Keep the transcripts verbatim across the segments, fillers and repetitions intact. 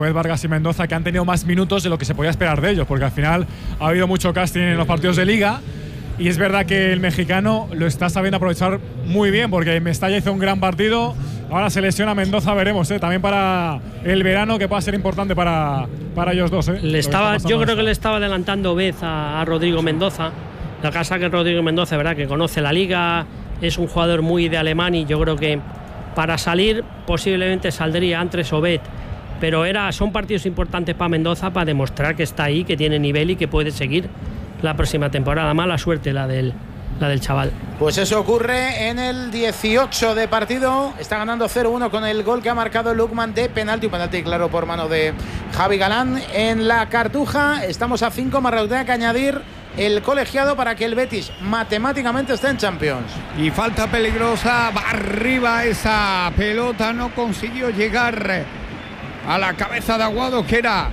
Pues Vargas y Mendoza, que han tenido más minutos de lo que se podía esperar de ellos, porque al final ha habido mucho casting en los partidos de Liga y es verdad que el mexicano lo está sabiendo aprovechar muy bien, porque Mestalla hizo un gran partido, ahora se lesiona Mendoza, veremos, ¿eh? También para el verano, que puede ser importante para, para ellos dos. ¿eh? Le estaba, yo creo que le estaba adelantando vez a, a Rodrigo Mendoza. La casa que Rodrigo Mendoza, verdad, que conoce la Liga, es un jugador muy de alemán y yo creo que para salir posiblemente saldría antes Obed. Pero era, son partidos importantes para Mendoza para demostrar que está ahí, que tiene nivel y que puede seguir la próxima temporada. Mala suerte la del, la del chaval. Pues eso ocurre en el dieciocho de partido. Está ganando cero uno con el gol que ha marcado Lukman de penalti. Un penalti claro por mano de Javi Galán. En la Cartuja estamos a cinco. Marrautea tiene que añadir el colegiado para que el Betis matemáticamente esté en Champions. Y falta peligrosa. Va arriba esa pelota. No consiguió llegar a la cabeza de Aguado, que era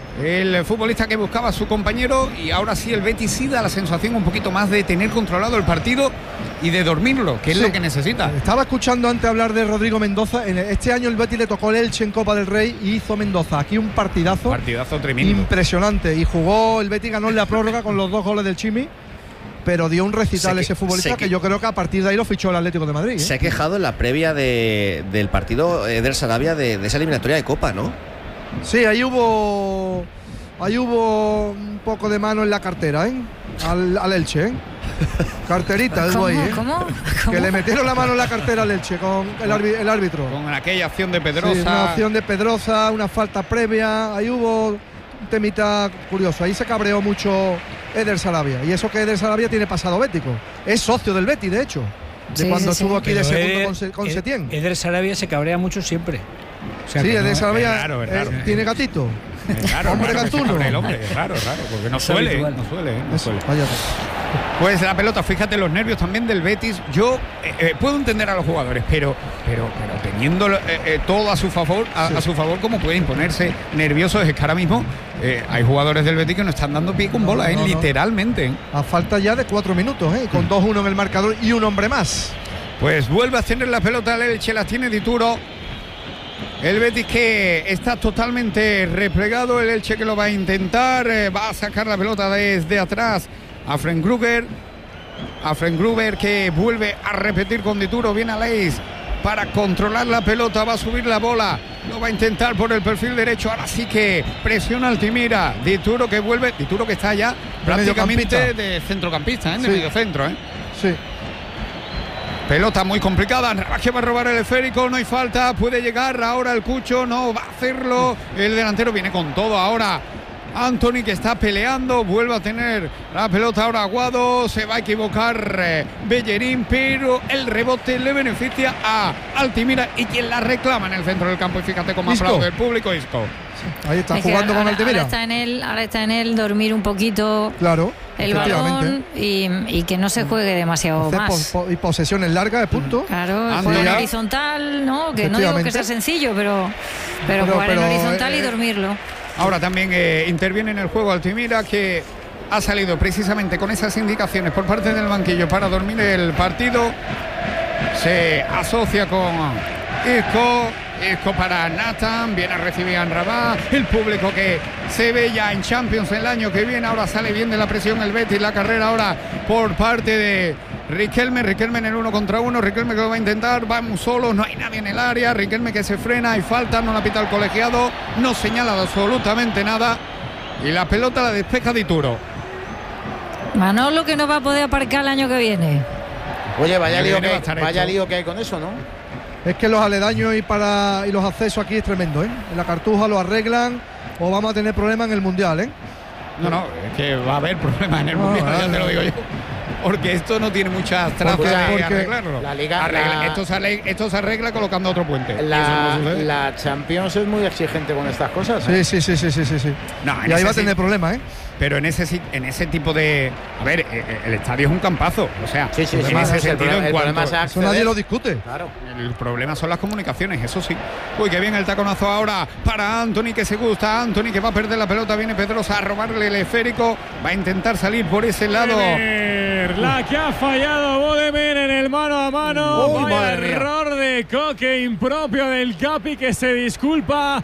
el futbolista que buscaba a su compañero, y ahora sí el Betis sí da la sensación un poquito más de tener controlado el partido y de dormirlo, que es sí. lo que necesita. Estaba escuchando antes hablar de Rodrigo Mendoza. En este año el Betis le tocó el Elche en Copa del Rey y hizo Mendoza aquí un partidazo, partidazo tremendo, impresionante, y jugó, el Betis ganó en la prórroga con los dos goles del Chimi, pero dio un recital que, ese futbolista que, que yo creo que a partir de ahí lo fichó el Atlético de Madrid. ¿eh? Se ha quejado en la previa de, del partido Eder Sarabia de, de esa eliminatoria de Copa, ¿no? Sí, ahí hubo ahí hubo un poco de mano en la cartera, ¿eh? Al, al Elche, ¿eh? Carterita, ¿Cómo, ahí, ¿eh? ¿cómo? Que le metieron la mano en la cartera al Elche con el, el árbitro. Con aquella acción de Pedrosa. Sí, una acción de Pedrosa, una falta previa. Ahí hubo un temita curioso. Ahí se cabreó mucho Eder Sarabia. Y eso que Eder Sarabia tiene pasado bético. Es socio del Betis, de hecho. De sí, cuando sí, estuvo sí. aquí Pero de segundo Eder, con, Se, con Setién. Eder Sarabia se cabrea mucho siempre. O sea, sí, Eder Sarabia es raro, es raro. eh, tiene gatito. Es raro, hombre raro, gatuno. El hombre, es raro, es raro, porque no Es suele, habitual. no suele, ¿eh? no Eso, suele. vaya. Pues la pelota, fíjate los nervios también del Betis. Yo eh, eh, puedo entender a los jugadores, pero pero, pero teniendo eh, eh, todo a su favor, a, sí. a su favor, como pueden ponerse nerviosos, es que ahora mismo eh, hay jugadores del Betis que no están dando pie con bola, no, no, eh, no. literalmente. A falta ya de cuatro minutos, eh, con dos uno en el marcador y un hombre más. Pues vuelve a tener la pelota el Elche, la tiene Dituro. El Betis que está totalmente replegado, el Elche que lo va a intentar, eh, va a sacar la pelota desde atrás a Frenk-Gruber, a Frenk-Gruber que vuelve a repetir con Dituro, viene a Leis para controlar la pelota, va a subir la bola, lo va a intentar por el perfil derecho, ahora sí que presiona Altimira, Dituro que vuelve, Dituro que está ya prácticamente de centrocampista, ¿eh? de sí. medio centro, ¿eh? Sí. Pelota muy complicada, Navaje va a robar el esférico, no hay falta, puede llegar ahora el Cucho, no va a hacerlo, el delantero viene con todo ahora. Anthony que está peleando, vuelve a tener la pelota ahora Aguado, se va a equivocar eh, Bellerín, pero el rebote le beneficia a Altimira y quien la reclama en el centro del campo, y fíjate cómo aplaude el público. Isco. Ahí está es jugando ahora, con Altimira. Ahora está en él, ahora está en él dormir un poquito claro, el balón y, y que no se juegue demasiado hacer más. Po, po, y posesiones largas de punto. Claro, jugar en horizontal, ¿no? Que no digo que sea sencillo, pero, pero, pero jugar pero, en horizontal eh, y dormirlo. Ahora también eh, interviene en el juego Altimira, que ha salido precisamente con esas indicaciones por parte del banquillo para dormir el partido. Se asocia con Isco, Isco para Nathan, viene a recibir a Anrabá, el público que se ve ya en Champions el año que viene. Ahora sale bien de la presión el Betis, la carrera ahora por parte de Riquelme, Riquelme en el uno contra uno, Riquelme que lo va a intentar, vamos solo, no hay nadie en el área, Riquelme que se frena, hay falta, no la pita el colegiado, no señala absolutamente nada y la pelota la despeja Dituro. Manolo que no va a poder aparcar el año que viene. Oye, vaya lío que, vaya lío que hay con eso, ¿no? Es que los aledaños y para y los accesos aquí es tremendo, ¿eh? En la Cartuja lo arreglan o vamos a tener problemas en el Mundial, ¿eh? No, no, es que va a haber problemas en el no, Mundial, no, ya no, te lo digo yo. Porque esto no tiene muchas trazas de arreglarlo. La Liga, arregla, la, esto, se arregla, esto se arregla colocando otro puente. La, no la Champions es muy exigente con estas cosas, ¿eh? Sí, sí, sí, sí, sí, sí. No, y ahí va a tener problemas, ¿eh? Pero en ese en ese tipo de, a ver, el estadio es un campazo, o sea, sí, sí, en sí, ese sí, sentido, el en cuanto eso nadie lo discute. Claro. El problema son las comunicaciones, eso sí. Uy, qué bien el taconazo ahora para Anthony, que se gusta, Anthony que va a perder la pelota, viene Pedrosa a robarle el esférico, va a intentar salir por ese lado. La que ha fallado Bodemer en el mano a mano. Oh, Vaya error de Coque impropio del Capi, que se disculpa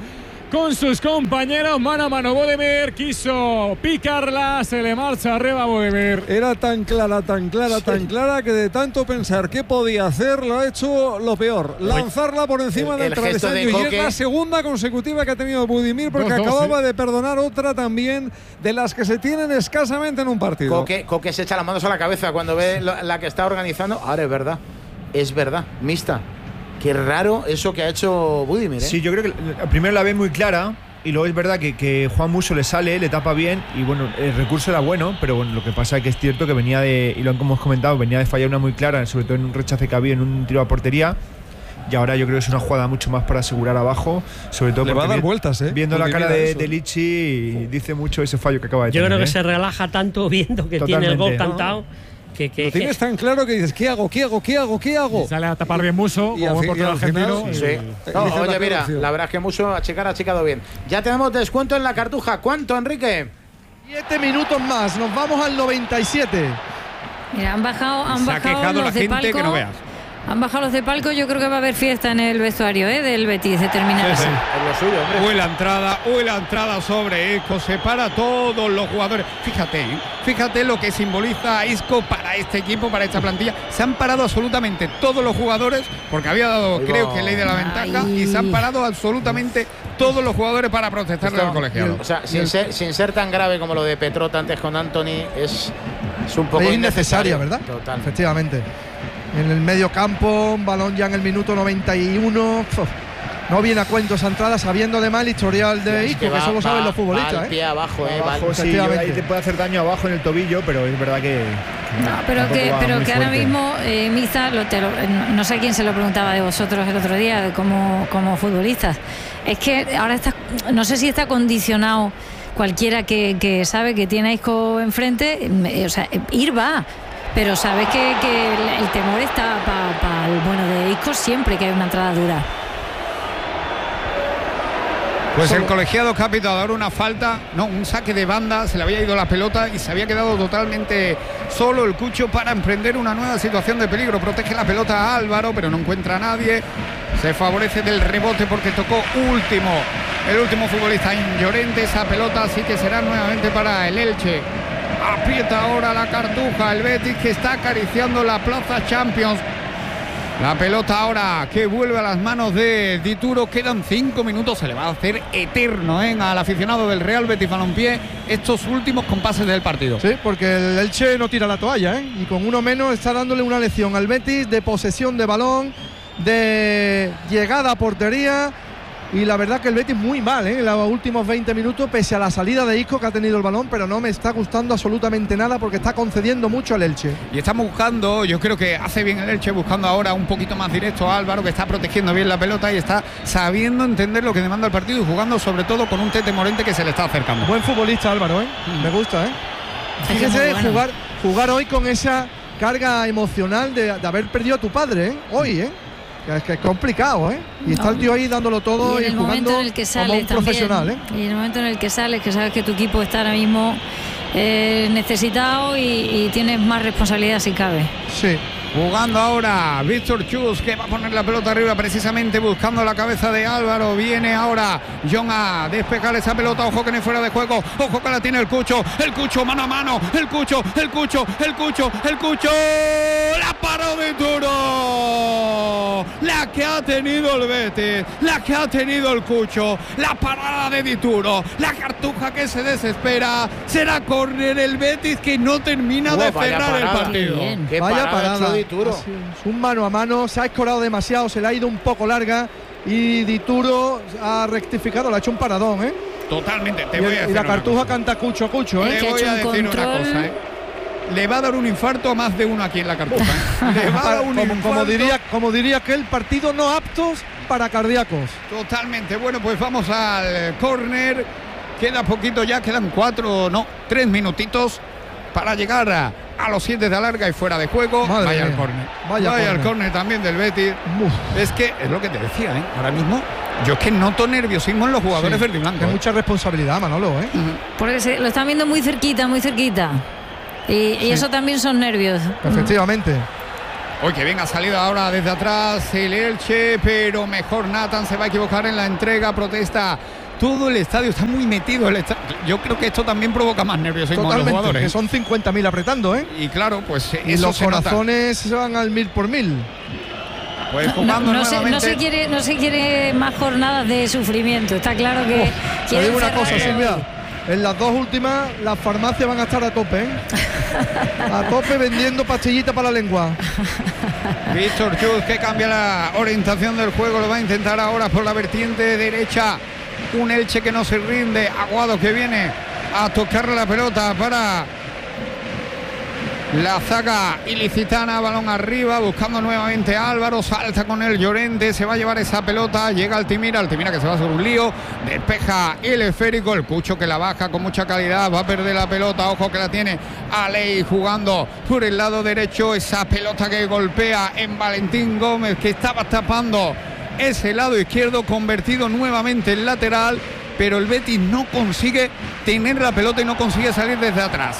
con sus compañeros. Mano a mano, Bodemir quiso picarla, se le marcha arriba a Bodemir. Era tan clara, tan clara, sí. tan clara que de tanto pensar qué podía hacer, lo ha hecho lo peor. Lanzarla por encima el, del travesaño. De y es la segunda consecutiva que ha tenido Budimir, porque dos, dos, acababa sí. de perdonar otra también de las que se tienen escasamente en un partido. Coque, Coque se echa las manos a la cabeza cuando ve la, la que está organizando. Ahora es verdad, es verdad, mixta. Qué raro eso que ha hecho Budimir, ¿eh? Sí, yo creo que primero la ve muy clara y luego es verdad que, que Juan Musso le sale, le tapa bien y bueno, el recurso era bueno, pero bueno, lo que pasa es que es cierto que venía de, y lo hemos comentado, venía de fallar una muy clara, sobre todo en un rechace que había en un tiro a portería. Y ahora yo creo que es una jugada mucho más para asegurar abajo, sobre todo le porque va a dar vueltas, ¿eh? viendo Budimir la cara de, de Lichi dice mucho ese fallo que acaba de yo tener. Yo creo que ¿eh? se relaja tanto viendo que Totalmente. tiene el gol ¿no? cantado. Que, que, lo tienes que, tan claro que dices, ¿qué hago? ¿Qué hago? ¿Qué hago? ¿Qué hago? Y sale a tapar bien Musso, como buen portero argentino. Sí. Sí. No, oye, mira, la verdad es que Musso a checar ha checado bien. Ya tenemos descuento en la Cartuja. ¿Cuánto, Enrique? Siete minutos más, nos vamos al noventa y siete. Mira, han bajado, han Se bajado ha quejado los la de gente palco. que no veas. Han bajado los de palco, yo creo que va a haber fiesta en el vestuario, ¿eh? Del Betis de terminar. Sí, sí. Es lo suyo, hombre. Uy, la entrada, uy, la entrada sobre Isco, separa a todos los jugadores. Fíjate, ¿eh? fíjate lo que simboliza Isco para este equipo, para esta plantilla. Se han parado absolutamente todos los jugadores, porque había dado, Oiga. creo que ley de la ventaja, Ay. y se han parado absolutamente todos los jugadores para protestarle al colegiado. O sea, sin ser, sin ser tan grave como lo de Petrota antes con Anthony, es, es un poco es innecesaria, ¿verdad? Total. Efectivamente. En el medio campo, un balón ya en el minuto noventa y uno. Uf, no viene a cuento esa entrada, sabiendo de mal el historial de Isco, que, que solo saben los futbolistas. Va al pie ¿eh? abajo, eh, abajo, sí, ahí te puede hacer daño abajo en el tobillo, pero es verdad que. No, pero que, pero que ahora mismo, eh, Miza, lo, te lo, no sé quién se lo preguntaba de vosotros el otro día, como, como futbolistas. Es que ahora está, no sé si está condicionado cualquiera que, que sabe que tiene a Isco enfrente, eh, o sea, ir va. Pero sabes que, que el, el temor está para pa el bueno de Isco siempre que hay una entrada dura. Pues el colegiado que ha pitado ahora una falta, no, un saque de banda, se le había ido la pelota y se había quedado totalmente solo el Cucho para emprender una nueva situación de peligro. Protege la pelota a Álvaro, pero no encuentra a nadie. Se favorece del rebote porque tocó último, el último futbolista en Llorente. Esa pelota así que será nuevamente para el Elche. Aprieta ahora la Cartuja, el Betis, que está acariciando la Plaza Champions. La pelota ahora que vuelve a las manos de Dituro. Quedan cinco minutos, se le va a hacer eterno ¿eh? al aficionado del Real Betis Balompié estos últimos compases del partido. Sí, porque el Elche no tira la toalla, ¿eh? Y con uno menos está dándole una lección al Betis de posesión de balón, de llegada a portería. Y la verdad que el Betis muy mal, ¿eh? En los últimos veinte minutos, pese a la salida de Isco, que ha tenido el balón, pero no me está gustando absolutamente nada porque está concediendo mucho al Elche. Y estamos buscando, yo creo que hace bien el Elche, buscando ahora un poquito más directo a Álvaro, que está protegiendo bien la pelota y está sabiendo entender lo que demanda el partido y jugando sobre todo con un Tete Morente que se le está acercando. Buen futbolista Álvaro, ¿eh? Mm. Me gusta, ¿eh? Fíjese bueno. jugar, jugar hoy con esa carga emocional de, de haber perdido a tu padre, ¿eh? Hoy, ¿eh? Es que es complicado, ¿eh? Y está el tío ahí dándolo todo y, y jugando en el que sale como un también, profesional, ¿eh? Y en el momento en el que sales, que sabes que tu equipo está ahora mismo eh, necesitado y, y tienes más responsabilidad si cabe. Sí. Jugando ahora Víctor Chus, que va a poner la pelota arriba precisamente buscando la cabeza de Álvaro. Viene ahora John a despejar esa pelota. Ojo que no es fuera de juego. Ojo que la tiene el Cucho. El Cucho mano a mano. El Cucho, el Cucho, el Cucho, el Cucho. La paró de Dituro. La que ha tenido el Betis. La que ha tenido el Cucho. La parada de Dituro. La Cartuja que se desespera. Será córner el Betis que no termina Uy, de cerrar el partido. Qué vaya parada. parada. Dituro. Es un mano a mano, se ha escorado demasiado, se le ha ido un poco larga y Dituro ha rectificado, le ha hecho un paradón, ¿eh? Totalmente, te y, voy a decir. Y la Cartuja canta Cucho Cucho, ¿eh? Te voy a decir una cosa, ¿eh? Le va a dar un infarto a más de uno aquí en la Cartuja. ¿eh? Le va a dar un como, infarto. Como diría, como diría aquel partido no aptos para cardíacos. Totalmente. Bueno, pues vamos al córner. Queda poquito ya, quedan cuatro, no, tres minutitos para llegar a a los siete de alarga y fuera de juego. Madre vaya mía. al córner. Vaya, vaya al córner también del Betis. Uf. Es que es lo que te decía, ¿eh? Ahora mismo yo es que noto nerviosismo en los jugadores sí, verde y blanco. Es ¿eh? mucha responsabilidad, Manolo, ¿eh? Uh-huh. Porque se, lo están viendo muy cerquita, muy cerquita. Y, y sí. eso también son nervios. Efectivamente. Hoy que venga salida ahora desde atrás el Elche, pero mejor Nathan se va a equivocar en la entrega. Protesta todo el estadio está muy metido. El Yo creo que esto también provoca más nerviosismo en los jugadores. Que son cincuenta mil apretando, ¿eh? Y claro, pues y eso los se corazones se van al mil por mil. Pues jugando no, no, se, no se quiere no se quiere más jornadas de sufrimiento. Está claro que oh, te digo una cosa, Silvia. En las dos últimas, las farmacias van a estar a tope, ¿eh? A tope vendiendo pastillitas para la lengua. Víctor Chus, que cambia la orientación del juego, lo va a intentar ahora por la vertiente derecha. Un Elche que no se rinde. Aguado que viene a tocarle la pelota para la zaga ilicitana. Balón arriba, buscando nuevamente a Álvaro. Salta con el Llorente, se va a llevar esa pelota. Llega Altimira, Altimira que se va sobre un lío. Despeja el esférico, el Cucho que la baja con mucha calidad. Va a perder la pelota, ojo que la tiene Alei jugando por el lado derecho. Esa pelota que golpea en Valentín Gómez, que estaba tapando ese lado izquierdo, convertido nuevamente en lateral. Pero el Betis no consigue tener la pelota y no consigue salir desde atrás.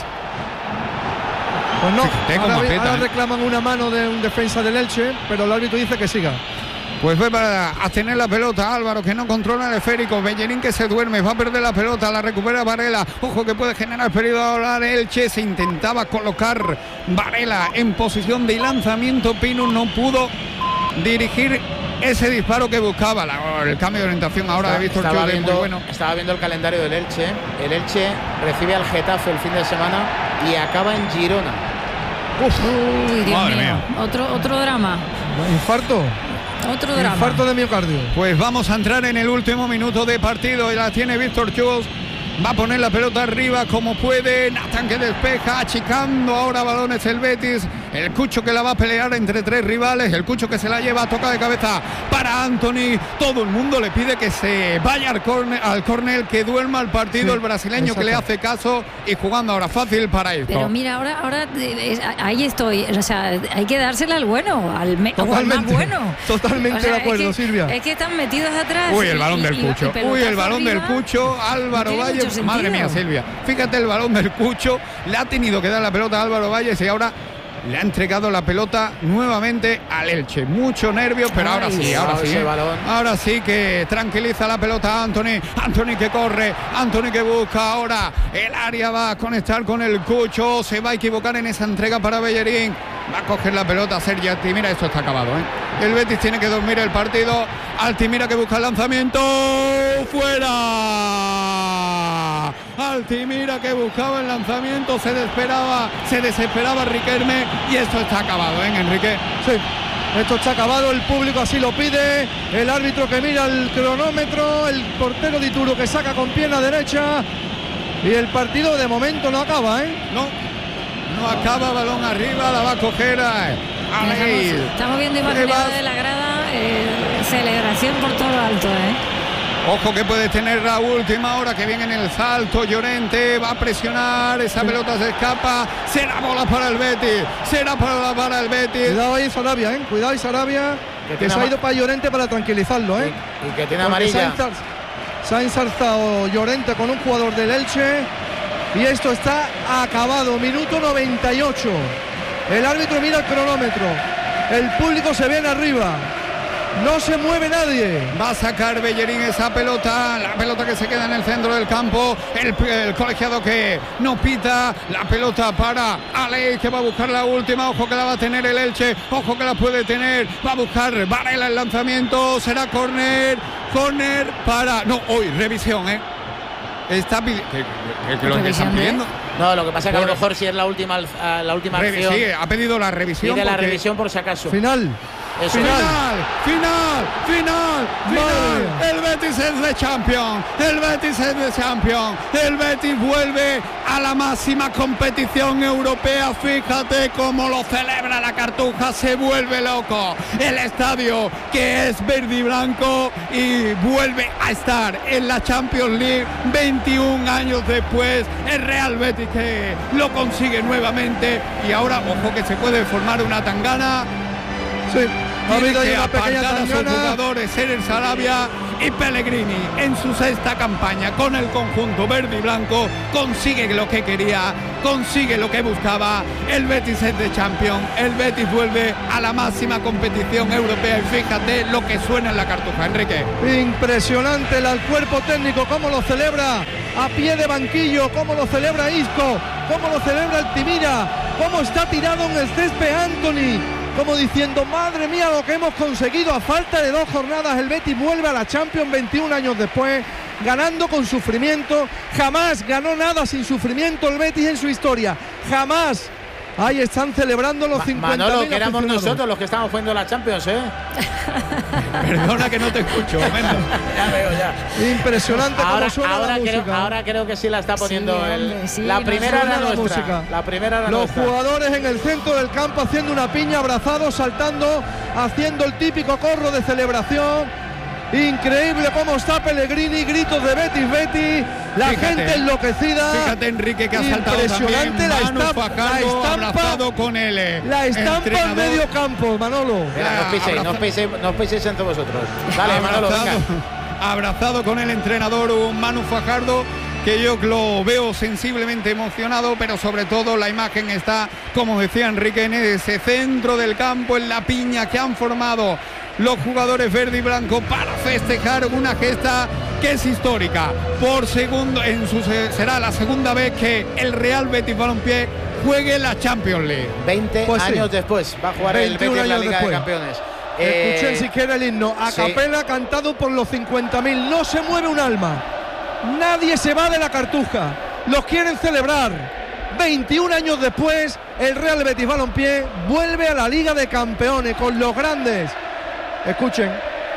Pues no, ahora, ahora reclaman una mano de un defensa del Elche, pero el árbitro dice que siga. Pues fue para tener la pelota Álvaro, que no controla el esférico. Bellerín que se duerme, va a perder la pelota, la recupera Varela. Ojo que puede generar peligro ahora el Elche. Se intentaba colocar Varela en posición de lanzamiento. Pino no pudo dirigir ese disparo que buscaba. La, el cambio de orientación ahora de Víctor Chus es muy bueno. Estaba viendo el calendario del Elche. El Elche recibe al Getafe el fin de semana y acaba en Girona. Uf. Uy, Dios Madre mío. Mía. Otro, otro drama. Infarto. Otro drama. Infarto de miocardio. Pues vamos a entrar en el último minuto de partido y la tiene Víctor Chus. Va a poner la pelota arriba como puede. Nathan que despeja, achicando ahora balones el Betis. El Cucho que la va a pelear entre tres rivales. El Cucho que se la lleva a tocar de cabeza para Anthony. Todo el mundo le pide que se vaya al córner, al córner, que duerma el partido. Sí, el brasileño exacto. Que le hace caso y jugando ahora fácil para esto. Pero mira, ahora, ahora ahí estoy. O sea, hay que dársela al bueno, al, me, o al más bueno. Totalmente o sea, de acuerdo, es que, Silvia. Es que están metidos atrás. Uy, el balón y, del y, Cucho. y Uy, el balón arriba, del Cucho. Álvaro no Valle. Madre mía, Silvia. Fíjate el balón del Cucho. Le ha tenido que dar la pelota a Álvaro Valles y ahora le ha entregado la pelota nuevamente al Elche. Mucho nervio, pero Ay, ahora sí, ahora sí. Ahora sí que tranquiliza la pelota a Anthony. Anthony que corre, Anthony que busca ahora. El área va a conectar con el Cucho. Se va a equivocar en esa entrega para Bellerín. Va a coger la pelota Sergi Altimira. Esto está acabado, ¿eh? El Betis tiene que dormir el partido. Altimira que busca el lanzamiento. ¡Fuera! Altimira que buscaba el lanzamiento. Se desesperaba, se desesperaba Riquelme. Y esto está acabado, ¿eh, Enrique? Sí, esto está acabado. El público así lo pide. El árbitro que mira el cronómetro. El portero de Ituro que saca con pierna derecha. Y el partido de momento no acaba, ¿eh? No, no acaba. Balón arriba. La va a coger a... Estamos, estamos viendo imágenes de la grada, eh, celebración por todo lo alto, ¿eh? Ojo que puede tener la última hora, que viene en el salto. Llorente va a presionar, esa pelota se escapa. Será bola para el Betis, será bola para el Betis. Cuidado ahí Sarabia, ¿eh? Cuidado ahí Sarabia, que, que se ha ido para Llorente para tranquilizarlo, ¿eh? Y, y que tiene amarilla. Se ha ensalzado Llorente con un jugador del Elche y esto está acabado. Minuto noventa y ocho. El árbitro mira el cronómetro. El público se viene arriba. No se mueve nadie. Va a sacar Bellerín esa pelota. La pelota que se queda en el centro del campo. El, el colegiado que no pita. La pelota para Ale, que va a buscar la última. Ojo que la va a tener el Elche. Ojo que la puede tener. Va a buscar Varela el lanzamiento. Será córner. Córner para... No, hoy, revisión, ¿eh? Está pidiendo... ¿Qué, qué, qué lo que están pidiendo? No, lo que pasa es que a lo mejor si es la última, la última acción. Sí, ha pedido la revisión. Pide la revisión por si acaso. Final. Eso final, final, final, final. El Betis es de champion. El Betis es de champion. El Betis vuelve a la máxima competición europea. Fíjate cómo lo celebra la Cartuja. Se vuelve loco. El estadio que es verde y blanco y vuelve a estar en la Champions League veintiún años después. El Real Betis que lo consigue nuevamente y ahora ojo que se puede formar una tangana. Sí. Tiene que apartar a sus jugadores, Ener Sarabia, Y Pellegrini, en su sexta campaña con el conjunto verde y blanco, consigue lo que quería, consigue lo que buscaba. El Betis es de Champions, el Betis vuelve a la máxima competición europea. Y fíjate lo que suena en la Cartuja, Enrique. Impresionante el cuerpo técnico, cómo lo celebra a pie de banquillo, cómo lo celebra Isco, cómo lo celebra Altimira, cómo está tirado en el césped Anthony, como diciendo, madre mía, lo que hemos conseguido. A falta de dos jornadas el Betis vuelve a la Champions veintiún años después, ganando con sufrimiento. Jamás ganó nada sin sufrimiento el Betis en su historia, jamás. Ahí están celebrando los cincuenta mil. Manolo, que éramos nosotros los que estábamos jugando la Champions, ¿eh? Perdona que no te escucho, ya veo, ya. Impresionante ahora, cómo suena ahora la creo, música. Ahora creo que sí la está poniendo. Sí, el, hombre, sí, la no primera era suena la nuestra. música. La primera era Los nuestra. jugadores en el centro del campo haciendo una piña, abrazados, saltando, haciendo el típico corro de celebración. Increíble cómo está Pellegrini, gritos de Betis, Betis, la fíjate, gente enloquecida. Fíjate, Enrique, que ha saltado impresionante también, la, estampa, la estampa, abrazado con él. La estampa en medio campo, Manolo. Mira, no os piséis, no os piséis, no os piséis entre vosotros. Dale, Manolo, venga. Abrazado con el entrenador, un Manu Fajardo, que yo lo veo sensiblemente emocionado, pero sobre todo la imagen está, como decía Enrique, en ese centro del campo, en la piña que han formado los jugadores verde y blanco para festejar una gesta que es histórica. Por segundo, en su, será la segunda vez que el Real Betis Balompié juegue la Champions League. veinte pues años sí. después va a jugar el Betis en la Liga después. de Campeones. Escuchen eh, siquiera el himno a sí. capela cantado por los cincuenta mil. No se mueve un alma, nadie se va de la Cartuja, los quieren celebrar. veintiún años después el Real Betis Balompié vuelve a la Liga de Campeones con los grandes. Escuchen.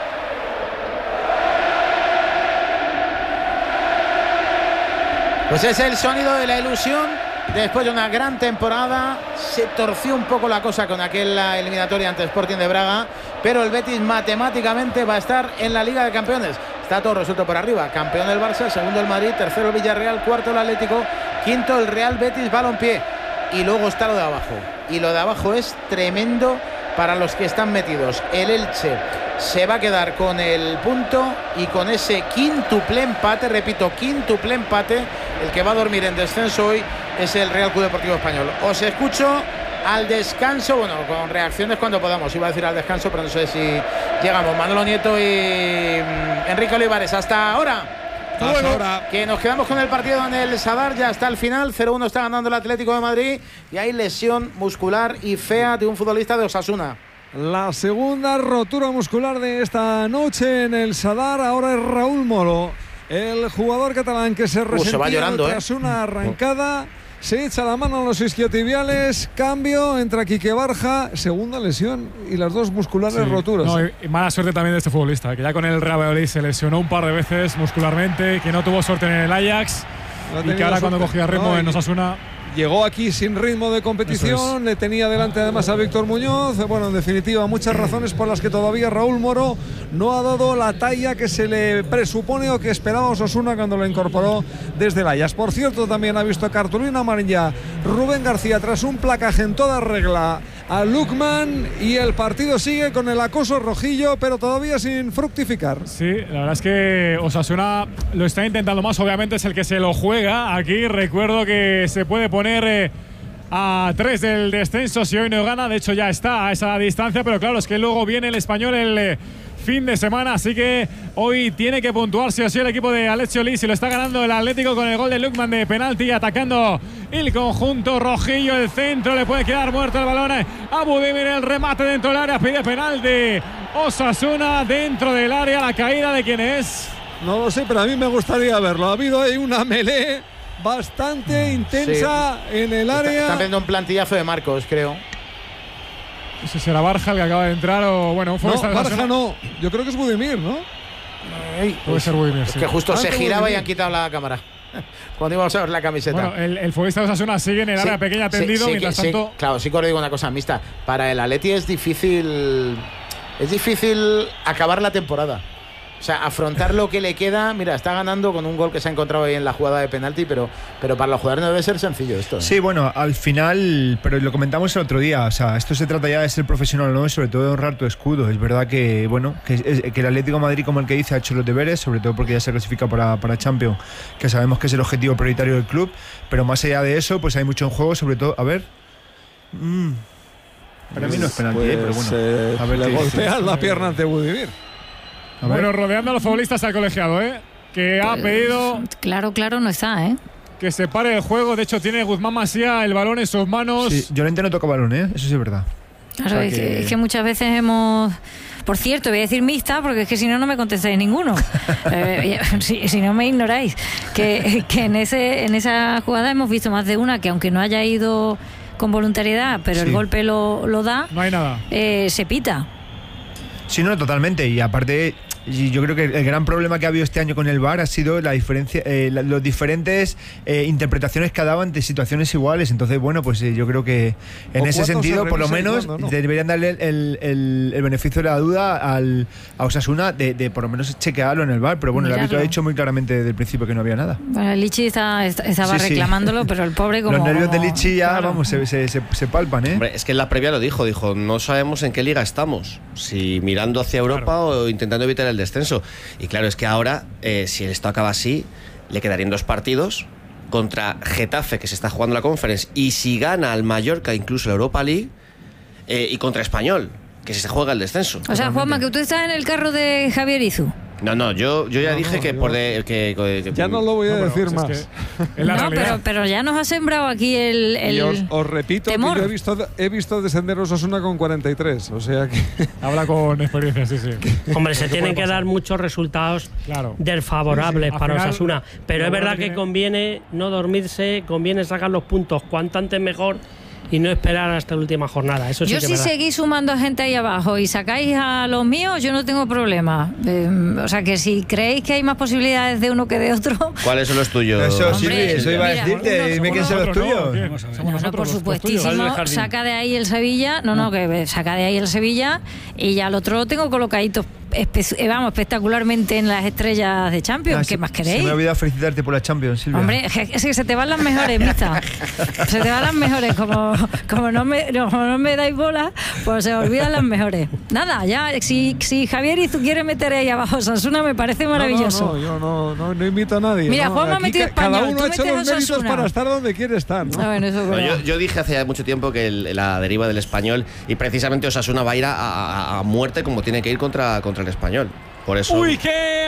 Pues es el sonido de la ilusión después de una gran temporada. Se torció un poco la cosa con aquella eliminatoria ante Sporting de Braga, pero el Betis matemáticamente va a estar en la Liga de Campeones. Está todo resuelto por arriba. Campeón el Barça, segundo el Madrid, tercero el Villarreal, cuarto el Atlético, quinto el Real Betis Balompié. Y luego está lo de abajo. Y lo de abajo es tremendo para los que están metidos. El Elche se va a quedar con el punto y con ese quíntuple empate, repito, quíntuple empate. El que va a dormir en descenso hoy es el Real Club Deportivo Español. Os escucho al descanso, bueno, con reacciones cuando podamos. Iba a decir al descanso, pero no sé si llegamos. Manolo Nieto y Enrique Olivares, hasta ahora. Bueno, ahora. Que nos quedamos con el partido en el Sadar, ya está el final, cero uno está ganando el Atlético de Madrid y hay lesión muscular y fea de un futbolista de Osasuna. La segunda rotura muscular de esta noche en el Sadar, ahora es Raúl Moro, el jugador catalán que se resentía uh, se va llorando, tras eh. una arrancada. Se echa la mano a los isquiotibiales, cambio, entra Quique Barja, segunda lesión y las dos musculares sí. roturas. No, y, y mala suerte también de este futbolista, que ya con el Real Valladolid se lesionó un par de veces muscularmente, que no tuvo suerte en el Ajax no y que ahora suerte. Cuando cogía ritmo no, en Osasuna… Llegó aquí sin ritmo de competición, le tenía delante además a Víctor Muñoz. Bueno, en definitiva, muchas razones por las que todavía Raúl Moro no ha dado la talla que se le presupone o que esperaba Osasuna cuando lo incorporó desde el Ajax. Por cierto, también ha visto cartulina amarilla Rubén García tras un placaje en toda regla a Lukman y el partido sigue con el acoso rojillo, pero todavía sin fructificar. Sí, la verdad es que Osasuna lo está intentando más, obviamente es el que se lo juega. Aquí recuerdo que se puede poner eh, a tres del descenso si hoy no gana, de hecho ya está a esa distancia, pero claro, es que luego viene el Español el eh, fin de semana, así que hoy tiene que puntuar sí o sí el equipo de Alessio Lisi. Lo está ganando el Atlético con el gol de Lukman de penalti, atacando el conjunto rojillo, el centro, le puede quedar muerto el balón a Budimir, el remate dentro del área, pide penalti Osasuna dentro del área. La caída de quién es, no lo sé, pero a mí me gustaría verlo. Ha habido ahí una melee bastante intensa sí. en el área. Están viendo un plantillazo de Marcos, creo. No sé si será Barja el que acaba de entrar o bueno, fue no, Barja no, yo creo que es Budimir, ¿no? Ey, puede pues, ser Budimir, es sí. que justo Tanto se giraba Budimir. Y han quitado la cámara cuando íbamos a ver la camiseta. Bueno, el, el futbolista de Osasuna sigue en el sí, área pequeña tendido, sí, sí, mientras sí, tanto… Claro, sí que os digo una cosa, mixta. Para el Atleti es difícil, es difícil acabar la temporada. O sea, afrontar lo que le queda. Mira, está ganando con un gol que se ha encontrado ahí en la jugada de penalti, pero, pero para los jugadores no debe ser sencillo esto, ¿eh? Sí, bueno, al final, pero lo comentamos el otro día, o sea, esto se trata ya de ser profesional, ¿no? Y sobre todo de honrar tu escudo. Es verdad que, bueno, que, que el Atlético de Madrid, como el que dice, ha hecho los deberes, sobre todo porque ya se clasifica para, para Champions, que sabemos que es el objetivo prioritario del club, pero más allá de eso, pues hay mucho en juego, sobre todo, a ver... Mm, para mí no es penalti, pues, ¿eh? Pero bueno, eh, a ver, le golpean la pierna ante Budimir. Bueno, rodeando a los futbolistas al colegiado, ¿eh? Que ha pedido... Claro, claro, no está, ¿eh? Que se pare el juego. De hecho, tiene Guzmán Masía el balón en sus manos. Sí, Llorente no toca balón, ¿eh? Eso sí es verdad. Claro, o sea, es, que... Que, es que muchas veces hemos... Por cierto, voy a decir mixta, porque es que si no, no me contestáis ninguno. eh, si, si no me ignoráis. Que, que en, ese, en esa jugada hemos visto más de una que, aunque no haya ido con voluntariedad, pero sí, el golpe lo, lo da. No hay nada. Eh, se pita. Sí, no, totalmente. Y aparte... Y yo creo que el gran problema que ha habido este año con el V A R ha sido la diferencia, eh, la, los diferentes eh, interpretaciones que ha dado ante situaciones iguales. Entonces, bueno, pues eh, yo creo que en ese sentido, por lo menos, cuando, ¿no? deberían darle el, el, el beneficio de la duda al, a Osasuna de, de por lo menos chequearlo en el V A R. Pero bueno, Mirarlo. El árbitro ha dicho muy claramente desde el principio que no había nada. Bueno, el Lichi está, estaba sí, reclamándolo, sí. Pero el pobre como... Los nervios como, de Lichi ya, claro. vamos, se, se, se, se palpan, ¿eh? Hombre, es que en la previa lo dijo, dijo, no sabemos en qué liga estamos. Si mirando hacia Europa claro. o intentando evitar el descenso. Y claro, es que ahora, eh, si esto acaba así, le quedarían dos partidos contra Getafe, que se está jugando la Conference, y si gana al Mallorca incluso la Europa League, eh, y contra Español, que se juega el descenso. O sea, Juanma, que tú estás en el carro de Javier Izu. No, no, yo, yo ya no, dije no, que yo, por de, que, que ya no lo voy a no, decir más. Es que no, pero, pero ya nos ha sembrado aquí el, el y os, os repito temor. que yo he visto, he visto descender Osasuna con cuarenta y tres, o sea que... Habla con experiencia, sí, sí. Hombre, se tienen que dar muchos resultados claro. desfavorables sí, sí. para final, Osasuna, pero es verdad que tiene... conviene no dormirse, conviene sacar los puntos cuanto antes mejor y no esperar hasta la última jornada. Eso sí yo que si seguís sumando a gente ahí abajo y sacáis a los míos, yo no tengo problema. Eh, o sea que si creéis que hay más posibilidades de uno que de otro... ¿Cuáles son los tuyos? Eso, sí, eso iba a decirte. Dime quién son los tuyos. No, no, no, por supuestísimo. Saca de ahí el Sevilla. No, no, que saca de ahí el Sevilla y ya el otro lo tengo colocadito. Espe- vamos, espectacularmente en las estrellas de Champions. Ah, ¿qué se, más queréis? Se me ha olvidado felicitarte por la Champions, Silvia. Hombre, es que se te van las mejores, mista. Se te van las mejores. Como, como, no me, como no me dais bola, pues se olvidan las mejores. Nada, ya, si, si Javier y tú quieres meter ahí abajo Osasuna, me parece maravilloso. No, no, no yo no, no, no invito a nadie. Mira, no, Juanma ha metido Español. Cada uno ha hecho los méritos Osasuna para estar donde quiere estar, ¿no? Ah, bueno, eso no, yo, yo dije hace mucho tiempo que el, la deriva del Español, y precisamente Osasuna va a ir a, a, a muerte como tiene que ir contra, contra el Español. Por eso. Uy, qué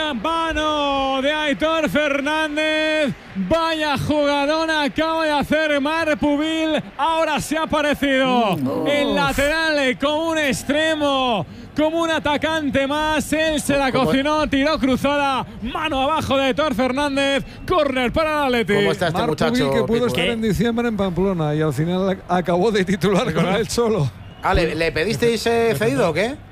mano de Aitor Fernández. Vaya jugadón acaba de hacer Marc Pubil. Ahora se ha aparecido mm. el lateral como un extremo, como un atacante más. Él se la cocinó, tiró cruzada, mano abajo de Aitor Fernández. Córner para el Atleti. ¿Cómo está este Marc muchacho? Pubil, que pudo estar ¿Qué? en diciembre en Pamplona y al final acabó de titular con él solo. Ah, ¿le, ¿le pedisteis eh, cedido o qué?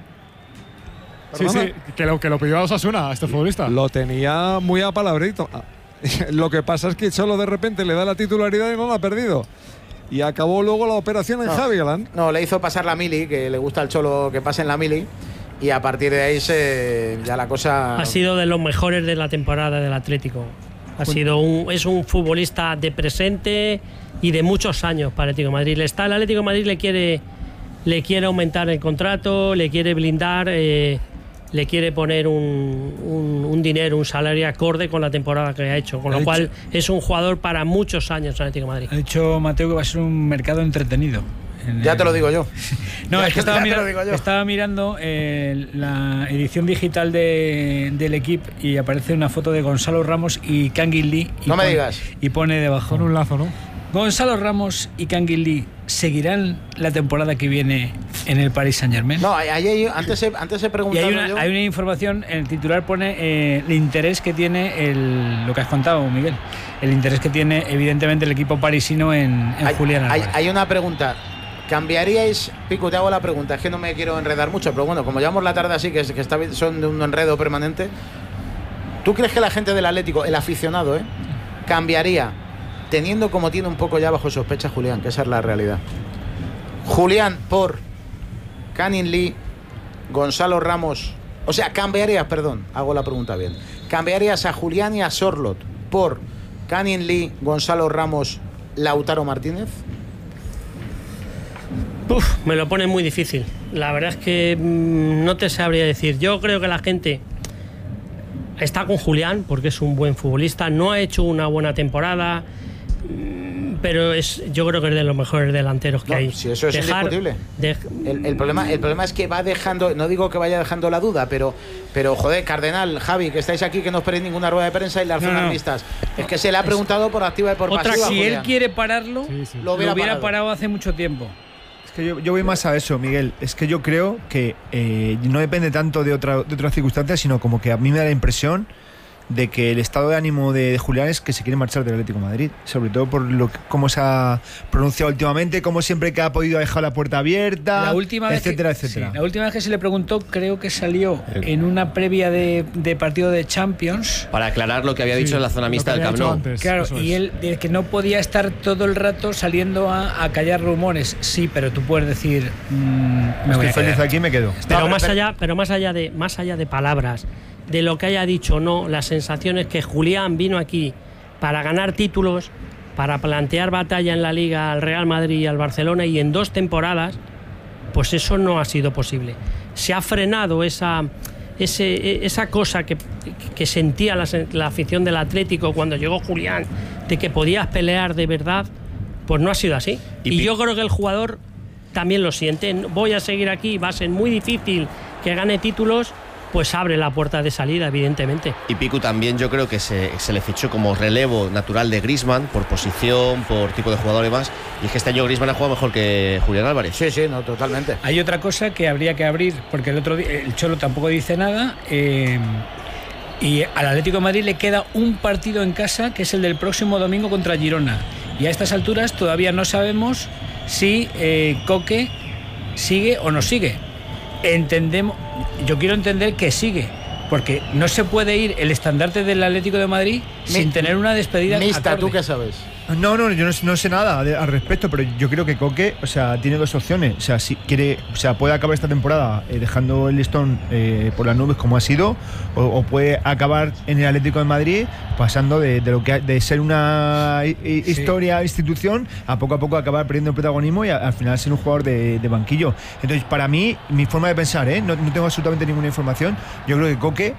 Sí, sí, que lo, que lo pidió a Osasuna, a este futbolista. Lo tenía muy apalabrito. Lo que pasa es que Cholo de repente le da la titularidad y no la ha perdido. Y acabó luego la operación en no, Javi Galán. No, le hizo pasar la mili, que le gusta al Cholo que pase en la mili. Y a partir de ahí se, ya la cosa... Ha sido de los mejores de la temporada del Atlético. Ha sido un, es un futbolista de presente y de muchos años para el Atlético de Madrid. Está, el Atlético de Madrid le quiere, le quiere aumentar el contrato, le quiere blindar... Eh, le quiere poner un, un, un dinero, un salario acorde con la temporada que ha hecho, con ha lo dicho, cual es un jugador para muchos años en Atlético de Madrid. Ha dicho Mateo que va a ser un mercado entretenido. Ya el... te lo digo yo. No, ya, es que estaba, mira, estaba mirando eh, la edición digital de, del equipo y aparece una foto de Gonzalo Ramos y Kangin Lee. Y no me pone, digas. Y pone debajo. Con un lazo, ¿no? Gonzalo Ramos y Kangin Lee seguirán la temporada que viene en el Paris Saint-Germain. No, hay, hay, antes he, antes he preguntado. Y hay una, yo. hay una información, en el titular pone eh, el interés que tiene el, lo que has contado, Miguel. El interés que tiene, evidentemente, el equipo parisino en, en hay, Julián Álvarez. Hay, hay una pregunta. ¿Cambiaríais, Pico, te hago la pregunta, es que no me quiero enredar mucho, pero bueno, como llevamos la tarde así, que, que está, son de un enredo permanente, ¿tú crees que la gente del Atlético, el aficionado, eh, cambiaría, teniendo como tiene un poco ya bajo sospecha Julián, que esa es la realidad? Julián por Kangin Lee, Gonzalo Ramos O sea, cambiarías, perdón, hago la pregunta bien. ¿Cambiarías a Julián y a Sorloth por Canning Lee, Gonzalo Ramos, Lautaro Martínez? Uf, me lo pone muy difícil. La verdad es que mmm, no te sabría decir. Yo creo que la gente está con Julián porque es un buen futbolista. No ha hecho una buena temporada, pero es, yo creo que es de los mejores delanteros que no, hay. Si eso es Dejar, indiscutible. De, el, el, problema, el problema es que va dejando, no digo que vaya dejando la duda, pero, pero joder, Cardenal, Javi, que estáis aquí, que no esperéis ninguna rueda de prensa y las no, finalistas. No. Es que se le ha preguntado es, por activa y por otra, pasiva. Si Julián. él quiere pararlo, sí, sí. lo hubiera, lo hubiera parado. parado hace mucho tiempo. Es que yo, yo voy más a eso, Miguel. Es que yo creo que eh, no depende tanto de, otra, de otras circunstancias, sino como que a mí me da la impresión de que el estado de ánimo de, de Julián es que se quiere marchar del Atlético de Madrid, sobre todo por lo que, cómo se ha pronunciado últimamente, cómo siempre que ha podido dejar la puerta abierta, la última etcétera, vez que, etcétera. Sí, la última vez que se le preguntó, creo que salió en una previa de, de partido de Champions. Para aclarar lo que había dicho sí, en la zona mixta del Camp Nou. Claro, y él de que no podía estar todo el rato saliendo a, a callar rumores. Sí, pero tú puedes decir, mmm, me estoy feliz quedar. Aquí, me quedo. Pero más allá, pero más allá de, más allá de palabras, de lo que haya dicho o no, la sensación es que Julián vino aquí para ganar títulos, para plantear batalla en la Liga al Real Madrid y al Barcelona, y en dos temporadas pues eso no ha sido posible. Se ha frenado esa, ese, esa cosa que, que sentía la, la afición del Atlético cuando llegó Julián, de que podías pelear de verdad, pues no ha sido así. Y, y yo creo que el jugador también lo siente. Voy a seguir aquí, va a ser muy difícil que gane títulos, pues abre la puerta de salida, evidentemente. Y Picu también yo creo que se, se le fichó como relevo natural de Griezmann, por posición, por tipo de jugador y más, y es que este año Griezmann ha jugado mejor que Julián Álvarez. Sí, sí, no, totalmente. Hay otra cosa que habría que abrir, porque el otro día el Cholo tampoco dice nada, eh, y al Atlético de Madrid le queda un partido en casa, que es el del próximo domingo contra Girona, y a estas alturas todavía no sabemos si eh, Coque sigue o no sigue. Entendemos, yo quiero entender que sigue, porque no se puede ir el estandarte del Atlético de Madrid Mi, sin tener una despedida. Mista, ¿tú qué sabes? No, no, yo no, no sé nada de, al respecto, pero yo creo que Coque, o sea, tiene dos opciones. O sea, si quiere, o sea, puede acabar esta temporada eh, dejando el listón eh, por las nubes como ha sido, o, o puede acabar en el Atlético de Madrid pasando de, de lo que ha, de ser una i, i, sí. historia, institución, a poco a poco acabar perdiendo el protagonismo y a, al final ser un jugador de, de banquillo. Entonces, para mí, mi forma de pensar, ¿eh? no, no tengo absolutamente ninguna información. Yo creo que Coque,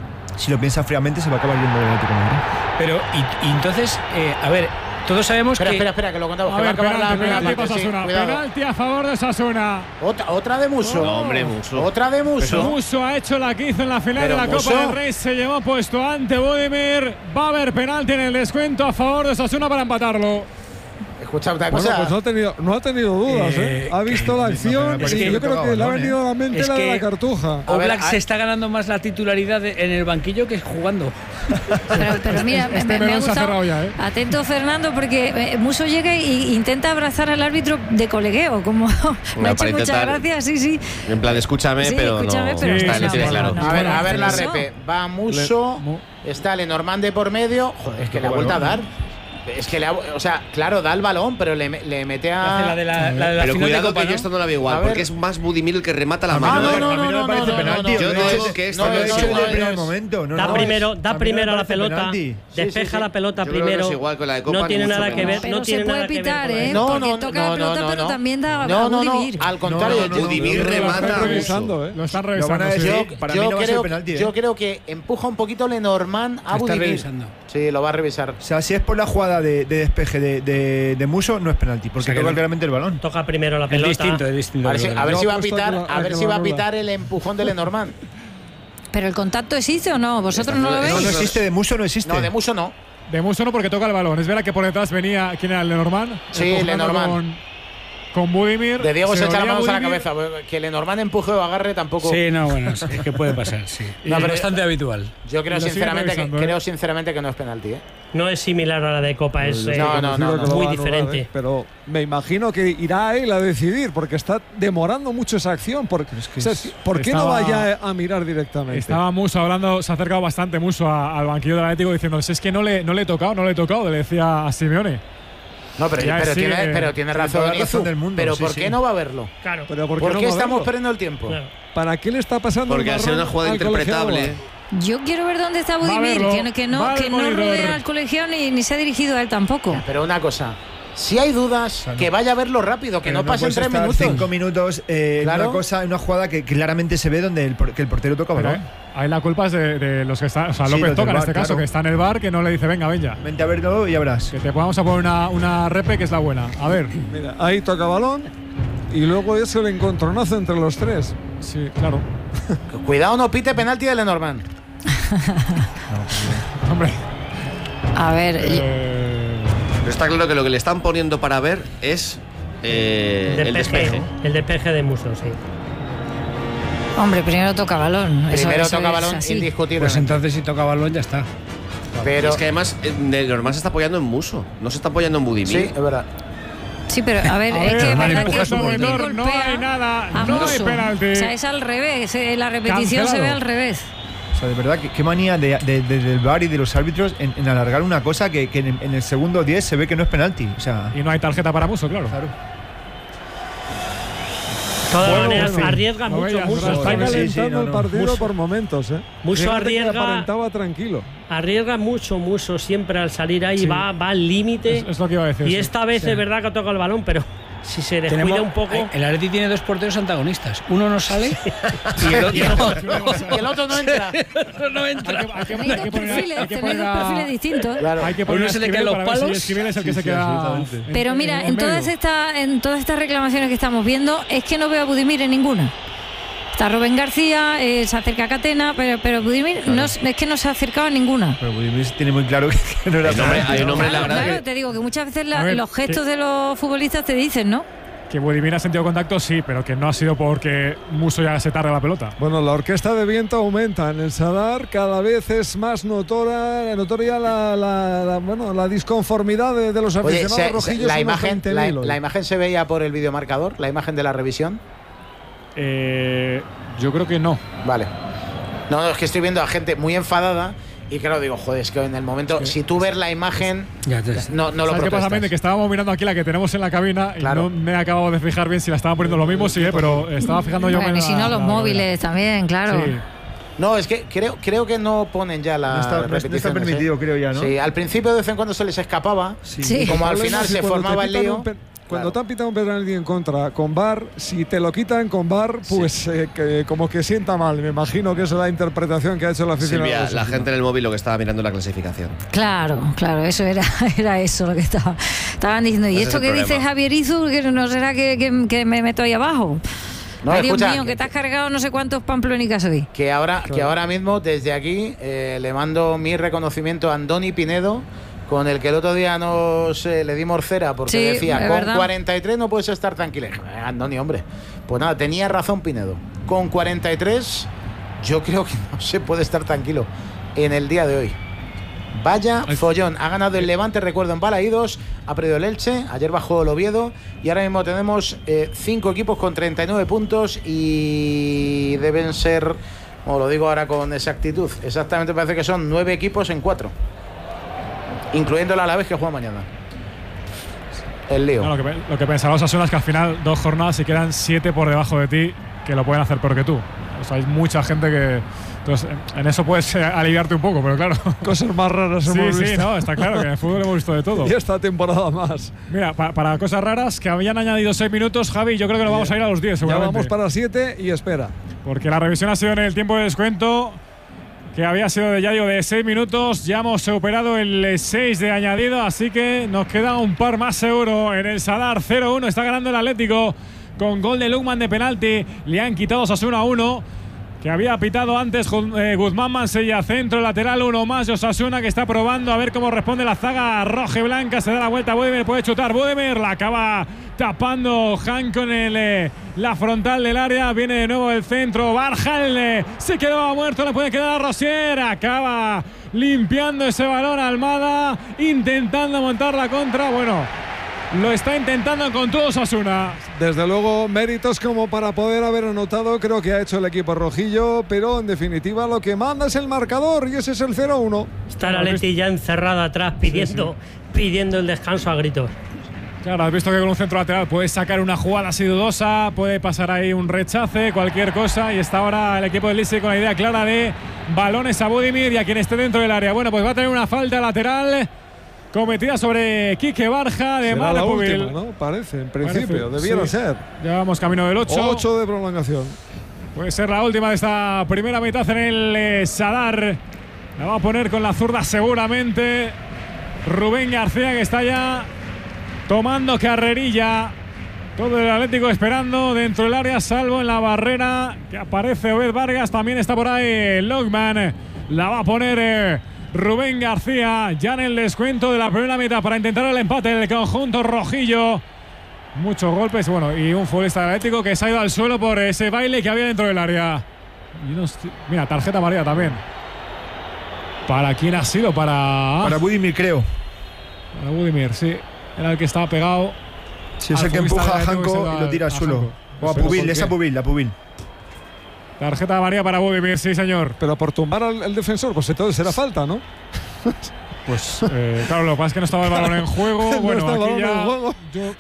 si lo piensa fríamente, se va a acabar yendo del Atlético de Madrid. Pero, y, y entonces, eh, a ver. Todos sabemos espera, que... Espera, espera, que lo contamos. A que ver, va a acabar penalti, la penalti, parte, Osasuna. Sí, Penalti a favor de Osasuna. Otra, otra de Muso. No, hombre, Muso. Otra de Muso. Pero Muso ha hecho la que hizo en la final Pero de la Muso. Copa del Rey. Se llevó puesto ante Budimir. Va a haber penalti en el descuento a favor de Osasuna para empatarlo. Escucha otra bueno, cosa. Pues no ha tenido, no ha tenido dudas, ¿eh? ¿eh? Ha visto la acción es y que yo creo que le ha venido a la mente es la que de la Cartuja. Oblak se está ganando más la titularidad en el banquillo que jugando. Pero, pero mira, este me, me ha gustado. Ya, ¿eh? Atento, Fernando, porque Muso llega e intenta abrazar al árbitro de colegueo, como me ha hecho muchas gracias, sí, sí. En plan, escúchame, sí, pero escúchame, no, pero está, sí, no tiene no, claro. no, no, a ver, no, a ver no, la no. repe. Va Muso, Le, está Lenormand de por medio. Joder, es que le ha vuelto a dar. Es que le ha, o sea, claro, da el balón, pero le, le mete a. La de la, la de la pero final cuidado de Copa, que ¿no? yo esto no la veo igual, porque es más Budimir el que remata la mano. No, no, a mí no, no, me parece no, penalti. Yo no digo que esto no, no no, es no, igual. en el primer momento. No, da no, primero, es, da primero la pelota, penalti. despeja sí, sí. la pelota Yo primero. creo que es igual con la de Copa, no tiene ni mucho nada que menos. ver. Pero no se tiene puede nada que ver pitar, con ¿eh? eso. No, Porque no, toca no, la pelota, no, pero no. también da No, a no, no. Budimir. Al contrario, No, no, no, Budimir no, no, remata. lo están revisando, ¿eh? Lo están Lo van revisando. a Sí. decir. Para mí yo no va a ser creo, penalti, ¿eh? yo creo que empuja un poquito Lenormand a Lo está Budimir. revisando. Sí, lo va a revisar. O sea, si es por la jugada de, de despeje de, de, de Muso, no es penalti, porque O sea, que toca no. claramente el balón. Toca primero la Es pelota. distinto, es distinto. A ver si, a ver Yo si va a apuesto pitar, a que lo- a a ver que si lo va a anula. pitar el empujón de Lenormand. Pero el contacto existe o no, vosotros no lo veis. No, no existe, de Muso no existe. No, de Muso no. De Muso no, porque toca el balón. Es verdad que por detrás venía. ¿Quién era? Lenormand. Sí, Empujando Lenormand. Con, con Budimir. De Diego se, echa las volvía manos a la Budimir. cabeza. Que Lenormand empuje o agarre tampoco. Sí, no, bueno, es que puede pasar, sí. No, Es pero- bastante habitual. Yo creo Lo siguen sinceramente, que, revisando, ¿eh? creo sinceramente que no es penalti, ¿eh? No es similar a la de Copa, es eh, No, no, no, no. muy Lo va a anular, diferente. ¿eh? Pero me imagino que irá él a decidir, porque está demorando mucho esa acción. Porque, que o sea, es- ¿por qué estaba- no vaya a mirar directamente? Estaba Muso hablando, se ha acercado bastante Muso a- al banquillo del Atlético diciendo: si es que no le, no le he tocado, no le he tocado, le decía a Simeone. No, pero, Ya pero, sí, tiene, eh, pero tiene toda razón, la razón Izu, del mundo, pero sí, ¿por sí. qué no va a verlo? Claro. Pero ¿por qué, ¿Por no qué va a estamos verlo? perdiendo el tiempo? Claro. ¿Para qué le está pasando Porque el al ser marrón una jugada al interpretable. colegiado? Yo quiero ver dónde está Va a Budimir, verlo, que, que no, va al que no monitor. rodea al colegiado ni, ni se ha dirigido a él tampoco. Pero una cosa, si hay dudas, sea, no- que vaya a verlo rápido, que Pero no pasen puedes tres estar minutos. cinco minutos eh, Claro. en una cosa, en una jugada que claramente se ve donde el, por- que el portero toca Pero, balón. eh, ahí la culpa es de, de los que están. O sea, Sí, López los toca del en este bar, caso, claro. que está en el bar, que no le dice, venga, ven ya. Vente a verlo y ya verás. Que te vamos a poner una, una repe que es la buena. A ver. Mira, ahí toca balón y luego es el encontronazo entre los tres. Sí, claro. Cuidado, no pite penalti de Lenormand. Hombre. A ver, eh, Pero está claro que lo que le están poniendo para ver es eh, El el despeje, despeje. el despeje de Musso, sí. hombre, primero toca balón. Eso- Primero eso toca es balón así. indiscutiblemente. Pues entonces si toca balón ya está. pero Es que además eh, de normal se está apoyando en Muso, no se está apoyando en Budimir. sí, es verdad. Sí, pero a ver, A es ver, que es vale, verdad empuja que su Budimir monitor, no golpea hay nada, a no hay Musso. penalti. O sea, es al revés, eh, la repetición Cancelado. se ve al revés. O sea, de verdad, qué, qué manía de, de- de- del V A R y de los árbitros en, en alargar una cosa que, que en, en el segundo diez se ve que no es penalti. O sea, y no hay tarjeta para Muso, claro. claro. De todas Bueno, maneras, bueno. arriesga No mucho veas, Musso. Rafa, Está sí, calentando sí, no, el no. partido Musso- por momentos, ¿eh? Musso Fíjate que arriesga- aparentaba tranquilo. Arriesga mucho, mucho siempre al salir ahí, Sí. va, va al límite. Es, es lo que iba a decir. Y sí. esta vez Sí. es verdad que ha tocado el balón, pero si se descuida Tenemos- un poco. El Atleti tiene dos porteros antagonistas. Uno no sale y el otro Y el otro no entra. no entra. Hay que, hay que- Tenéis hay que dos poner, perfiles, hay que tenéis poner dos a- perfiles distintos. Claro. Hay que A poner uno a se le Esquivel caen los para ver si palos. Esquivel es el que Sí, se sí, queda. absolutamente. Pero en- mira, en en todas, medio. estas, en todas estas reclamaciones que estamos viendo, es que no veo a Budimir en ninguna. Está Rubén García, eh, se acerca a Catena, pero, pero Budimir no, es que no se ha acercado a ninguna. Pero Budimir tiene muy claro que, que no era Hay un hombre- penalti. hay un hombre en la Claro, grada claro, que- te digo que muchas veces la- A ver, los gestos que- de los futbolistas te dicen, ¿no? Que Budimir ha sentido contacto, sí, pero que no ha sido porque Muso ya se tarde la pelota. Bueno, la orquesta de viento aumenta en el Sadar, cada vez es más notora, notoria la, la- la- bueno, la disconformidad de, de los Oye, aficionados se- se- rojillos. la, unos imagen, veinte la, mil hoy. la imagen se veía por el videomarcador, la imagen de la revisión. Eh, yo creo que no. Vale. No, no, es que estoy viendo a gente muy enfadada y claro, digo, joder, es que en el momento, si tú ves la imagen, Ya te- no, no lo ¿Sabes qué pasa, protestas. Mende? Que estábamos mirando aquí la que tenemos en la cabina y Claro. no me he acabado de fijar bien si la estaban poniendo lo mismo, sí, eh, pero estaba fijando yo Bueno, en y si la- no, los la- móviles también, claro. Sí. No, es que creo, creo que no ponen ya la No está, no está repeticiones, permitido, ¿eh? creo ya, ¿no? Sí, al principio de vez en cuando se les escapaba. Sí. Y como al El problema final es que se cuando te formaba el pitan lío. un pe- Cuando Claro. te han pitado un penalti en contra con V A R, si te lo quitan con V A R, pues eh, que, como que sienta mal. Me imagino que esa es la interpretación que ha hecho la afición. Silvia, la gente en el móvil lo que estaba mirando la clasificación. Claro, claro, eso era, era eso lo que estaba, estaban diciendo. ¿Y Ese esto es el que dice problema. Javier Izu, que no será que, que- que me meto ahí abajo? No, Ay, Dios escucha, mío, que te has cargado no sé cuántos pamplónicas hoy. Que ahora, que ahora mismo, desde aquí, eh, le mando mi reconocimiento a Andoni Pinedo, con el que el otro día nos eh, le dimos cera porque Sí, decía, es con verdad. cuarenta y tres no puedes estar tranquilo. Y dije, "Eh, Andoni, hombre. Pues nada, tenía razón Pinedo. Con cuarenta y tres yo creo que no se puede estar tranquilo en el día de hoy. Vaya follón. Ha ganado el Levante, recuerdo, en Balaídos. Ha perdido el Elche. Ayer bajó el Oviedo. Y ahora mismo tenemos eh, cinco equipos con treinta y nueve puntos. Y deben ser, como lo digo ahora con exactitud, exactamente parece que son nueve equipos en cuatro. Incluyendo el Alavés que juega mañana. El lío. No, lo, que, lo que pensaba Osasuna es que al final dos jornadas y quedan siete por debajo de ti que lo pueden hacer peor que tú. O sea, hay mucha gente que. Entonces, en eso puedes eh, aliviarte un poco, pero claro. Cosas más raras Sí, hemos sí, visto. no, está claro que en el fútbol hemos visto de todo. Y esta temporada más. Mira, pa- para cosas raras, que habían añadido seis minutos, Javi, yo creo que lo vamos a ir a los diez, Ya seguramente. vamos para siete y espera. Porque la revisión ha sido en el tiempo de descuento, que había sido de, ya digo, de seis minutos. Ya hemos superado el seis de añadido, así que nos queda un par más seguro en el Sadar. cero uno, está ganando el Atlético con gol de Lukman de penalti. Le han quitado Osasuna uno, que había pitado antes eh, Guzmán Mansella, centro lateral, uno más de Osasuna, que está probando a ver cómo responde la zaga roja y blanca. Se da la vuelta, Budimir puede chutar, Budimir la acaba tapando Han con el, eh, la frontal del área. Viene de nuevo el centro, Barjal eh, se quedaba muerto, le puede quedar a Rosier, acaba limpiando ese balón Almada, intentando montar la contra. Bueno, lo está intentando con todo Osasuna. Desde luego, méritos como para poder haber anotado, creo que ha hecho el equipo rojillo, pero en definitiva lo que manda es el marcador y ese es el cero uno. Está la Leti ya encerrada atrás pidiendo, pidiendo el descanso a gritos. Claro, has visto que con un centro lateral puedes sacar una jugada así dudosa, puede pasar ahí un rechace, cualquier cosa, y está ahora el equipo del Lisse con la idea clara de balones a Budimir y a quien esté dentro del área. Bueno, pues va a tener una falta lateral cometida sobre Quique Barja de Será la Marapubil. última, ¿no? Parece, en principio, Parece, debiera sí. ser. Ya vamos camino del ocho. ocho de prolongación. Puede ser la última de esta primera mitad en el eh, Sadar. La va a poner con la zurda seguramente Rubén García, que está ya tomando carrerilla. Todo el Atlético esperando dentro del área, salvo en la barrera que aparece Obed Vargas. También está por ahí Logman. La va a poner eh, Rubén García ya en el descuento de la primera mitad para intentar el empate del conjunto rojillo. Muchos golpes, bueno, y un futbolista del Atlético que se ha ido al suelo por ese baile que había dentro del área. Y unos, mira, tarjeta amarilla también. ¿Para quién ha sido? Para. Para Budimir, creo. Para Budimir, sí. Era el que estaba pegado. Si es el que empuja a Janko y lo tira al suelo. O a Pubil, esa Pubil, la Pubil. Tarjeta amarilla para Budimir, sí, señor. Pero por tumbar al, al defensor, pues entonces será falta, ¿no? Pues eh, claro, lo que pasa es que no estaba el balón en juego. No Bueno, está el aquí balón ya en juego. yo-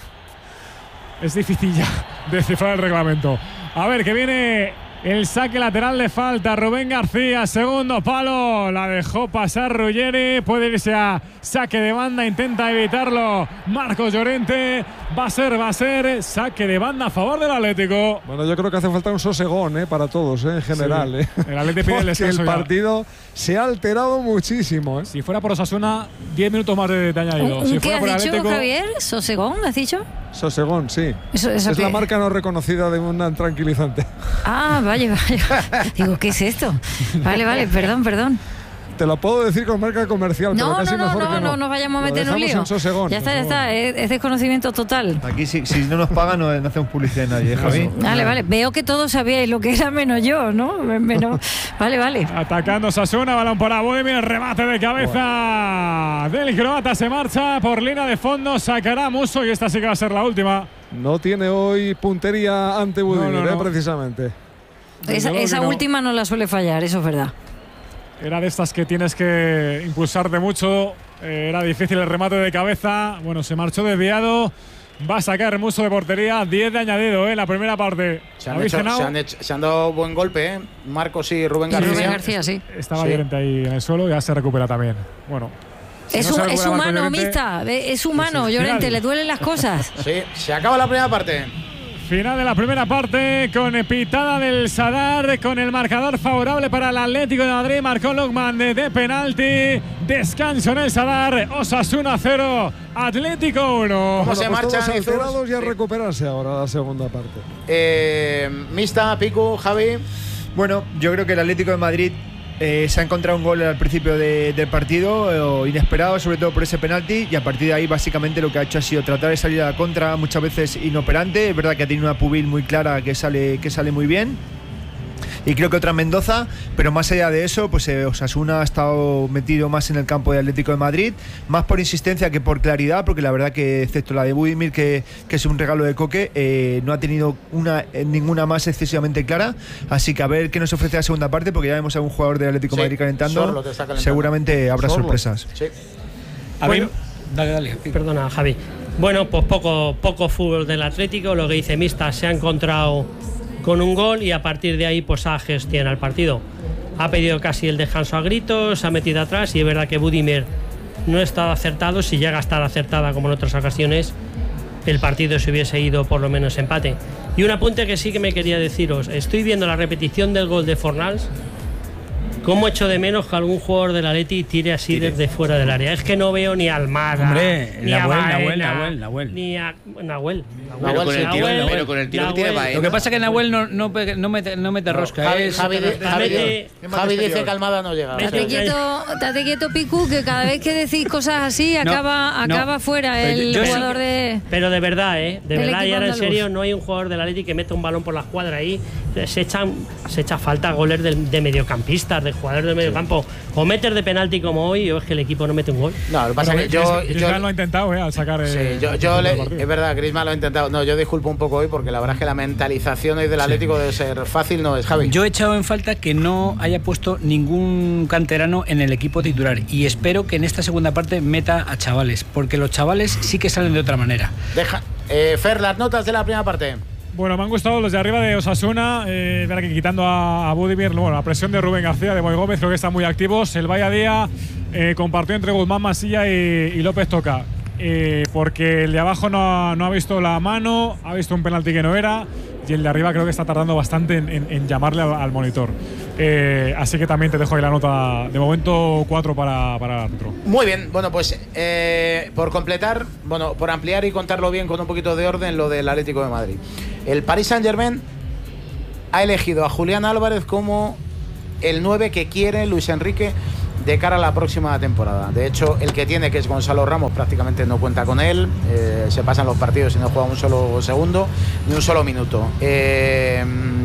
es difícil ya descifrar el reglamento. A ver, que viene el saque lateral de falta. Rubén García, segundo palo. La dejó pasar Ruggeri. Puede irse a saque de banda. Intenta evitarlo Marcos Llorente. Va a ser, va a ser saque de banda a favor del Atlético. Bueno, yo creo que hace falta un sosegón ¿eh? para todos, ¿eh? en general. Sí. ¿eh? El Atlético pide el Porque descanso el ya. partido se ha alterado muchísimo. ¿eh? Si fuera por Osasuna, diez minutos más de, de añadido. ¿Un, Si un qué fuera has por el dicho, Atlético, Javier? ¿Sosegón has dicho? Sosegón, sí. Eso- eso es qué- la marca no reconocida de un tranquilizante. Ah, vaya, vaya. Digo, ¿qué es esto? Vale, vale, perdón, perdón. Te lo puedo decir con marca comercial, pero No, casi no, no, mejor no, que no. no nos vayamos a Lo meter en un dejamos lío. en sosegón, Ya está, ya sosegón. está, es, es desconocimiento total. Aquí, si, si no nos pagan, no, no hacemos publicidad de nadie, ¿eh, Javi? Vale, vale, veo que todos sabíais lo que era menos yo, ¿no? Menos. Vale, vale. atacando Osasuna, balón para Budimir, el remate de cabeza del croata se marcha por línea de fondo, sacará Musso y esta sí que va a ser la última. No tiene hoy puntería ante Budimir, No, no, no. ¿eh? precisamente. Esa, luego esa que no. última no la suele fallar, eso es verdad. Era de estas que tienes que impulsarte mucho, eh, era difícil el remate de cabeza, bueno, se marchó desviado, va a sacar Musso de portería, diez de añadido en eh, la primera parte. Se han, ¿Habéis hecho- cenado? se han hecho- se han dado buen golpe, ¿eh? Marcos y Rubén Y García. Rubén García, sí. Estaba Sí. Llorente ahí en el suelo, ya se recupera también. Bueno. si Es, no se un- es recupera Marco humano, Llorente, Mista. ve- Es humano, Sí, sí. Llorente, Final. le duelen las cosas. Sí, se acaba la primera parte. Final de la primera parte con pitada del Sadar, con el marcador favorable para el Atlético de Madrid. Marcó Logman de, de penalti. Descanso en el Sadar. Osasuna cero, Atlético uno. ¿Cómo se Bueno, pues marchan, todos Jesús? alterados y a Sí. recuperarse ahora la segunda parte. Eh, Mista, Picu, Javi. Bueno, yo creo que el Atlético de Madrid eh, se ha encontrado un gol al principio de- del partido, eh, inesperado, sobre todo por ese penalti, y a partir de ahí básicamente lo que ha hecho ha sido tratar de salir a la contra, muchas veces inoperante. Es verdad que ha tenido una Pubil muy clara que sale, que sale muy bien. Y creo que otra en Mendoza, pero más allá de eso, pues eh, Osasuna ha estado metido más en el campo de Atlético de Madrid, más por insistencia que por claridad, porque la verdad que excepto la de Budimir, que, que es un regalo de Coque, eh, no ha tenido una eh, ninguna más excesivamente clara. Así que a ver qué nos ofrece la segunda parte, porque ya vemos a un jugador del Atlético de Sí, Madrid calentando. Sorlo te está calentando. Seguramente habrá Sorlo. sorpresas. Sí. A Bueno. ver, dale, dale. Perdona, Javi. Bueno, pues poco, poco fútbol del Atlético. Lo que dice Mista, se ha encontrado con un gol y a partir de ahí pues ha gestionado el partido. Ha pedido casi el descanso a gritos, se ha metido atrás y es verdad que Budimir no ha estado acertado. Si llega a estar acertada como en otras ocasiones, el partido se hubiese ido por lo menos empate. Y un apunte que sí que me quería deciros. Estoy viendo la repetición del gol de Fornals. ¿Cómo echo de menos que algún jugador del Atleti tire así desde fuera del área? Es que no veo ni a Almada, Hombre, ni Nahuel, a Baena, Nahuel, Nahuel, Nahuel. ni a Nahuel. Pero con el tiro, Nahuel, pero con el tiro que tiene Nahuel. Baena. Lo que pasa es que Nahuel no, no, pe- no mete, no mete rosca. Javi, es- Javi, Mete- Javi- mete- Javi dice que Almada no llega. Mete- Date quieto, date quieto, Picu, que cada vez que decís cosas así No, acaba, no. acaba fuera Pero el yo- yo sí jugador de. Pero de verdad, ¿eh? De Del verdad, y equipo ahora en andaluz. serio, no hay un jugador del Atleti que meta un balón por la escuadra ahí. Se echan, se echa falta goles de, de mediocampistas, de de jugadores de medio sí. campo, o meter de penalti como hoy, o es que el equipo no mete un gol. No, lo que pasa bueno, es que yo. Griezmann yo, lo ha intentado, ¿eh? Al sacar. Sí, eh, yo, yo le, es verdad, Griezmann lo ha intentado. No, yo disculpo un poco hoy porque la verdad es que la mentalización hoy del Atlético sí. debe ser fácil, no es, Javi. Yo he echado en falta que no haya puesto ningún canterano en el equipo titular y espero que en esta segunda parte meta a chavales, porque los chavales sí que salen de otra manera. Deja. Eh, Fer, las notas de la primera parte. Bueno, me han gustado los de arriba de Osasuna, eh, que quitando a, a Budimir, bueno, la presión de Rubén García, de Moy Gómez, creo que están muy activos. El Valladía eh, compartió entre Guzmán, Masilla y, y López Toca, eh, porque el de abajo no ha, no ha visto la mano, ha visto un penalti que no era, y el de arriba creo que está tardando bastante en, en, en llamarle al, al monitor. Eh, así que también te dejo ahí la nota, de momento cuatro para, para el árbitro. Muy bien, bueno, pues eh, por completar, bueno, por ampliar y contarlo bien con un poquito de orden, lo del Atlético de Madrid. El Paris Saint-Germain ha elegido a Julián Álvarez como el nueve que quiere Luis Enrique de cara a la próxima temporada. De hecho, el que tiene, que es Gonzalo Ramos, prácticamente no cuenta con él. Eh, se pasan los partidos y no juega un solo segundo ni un solo minuto. Eh,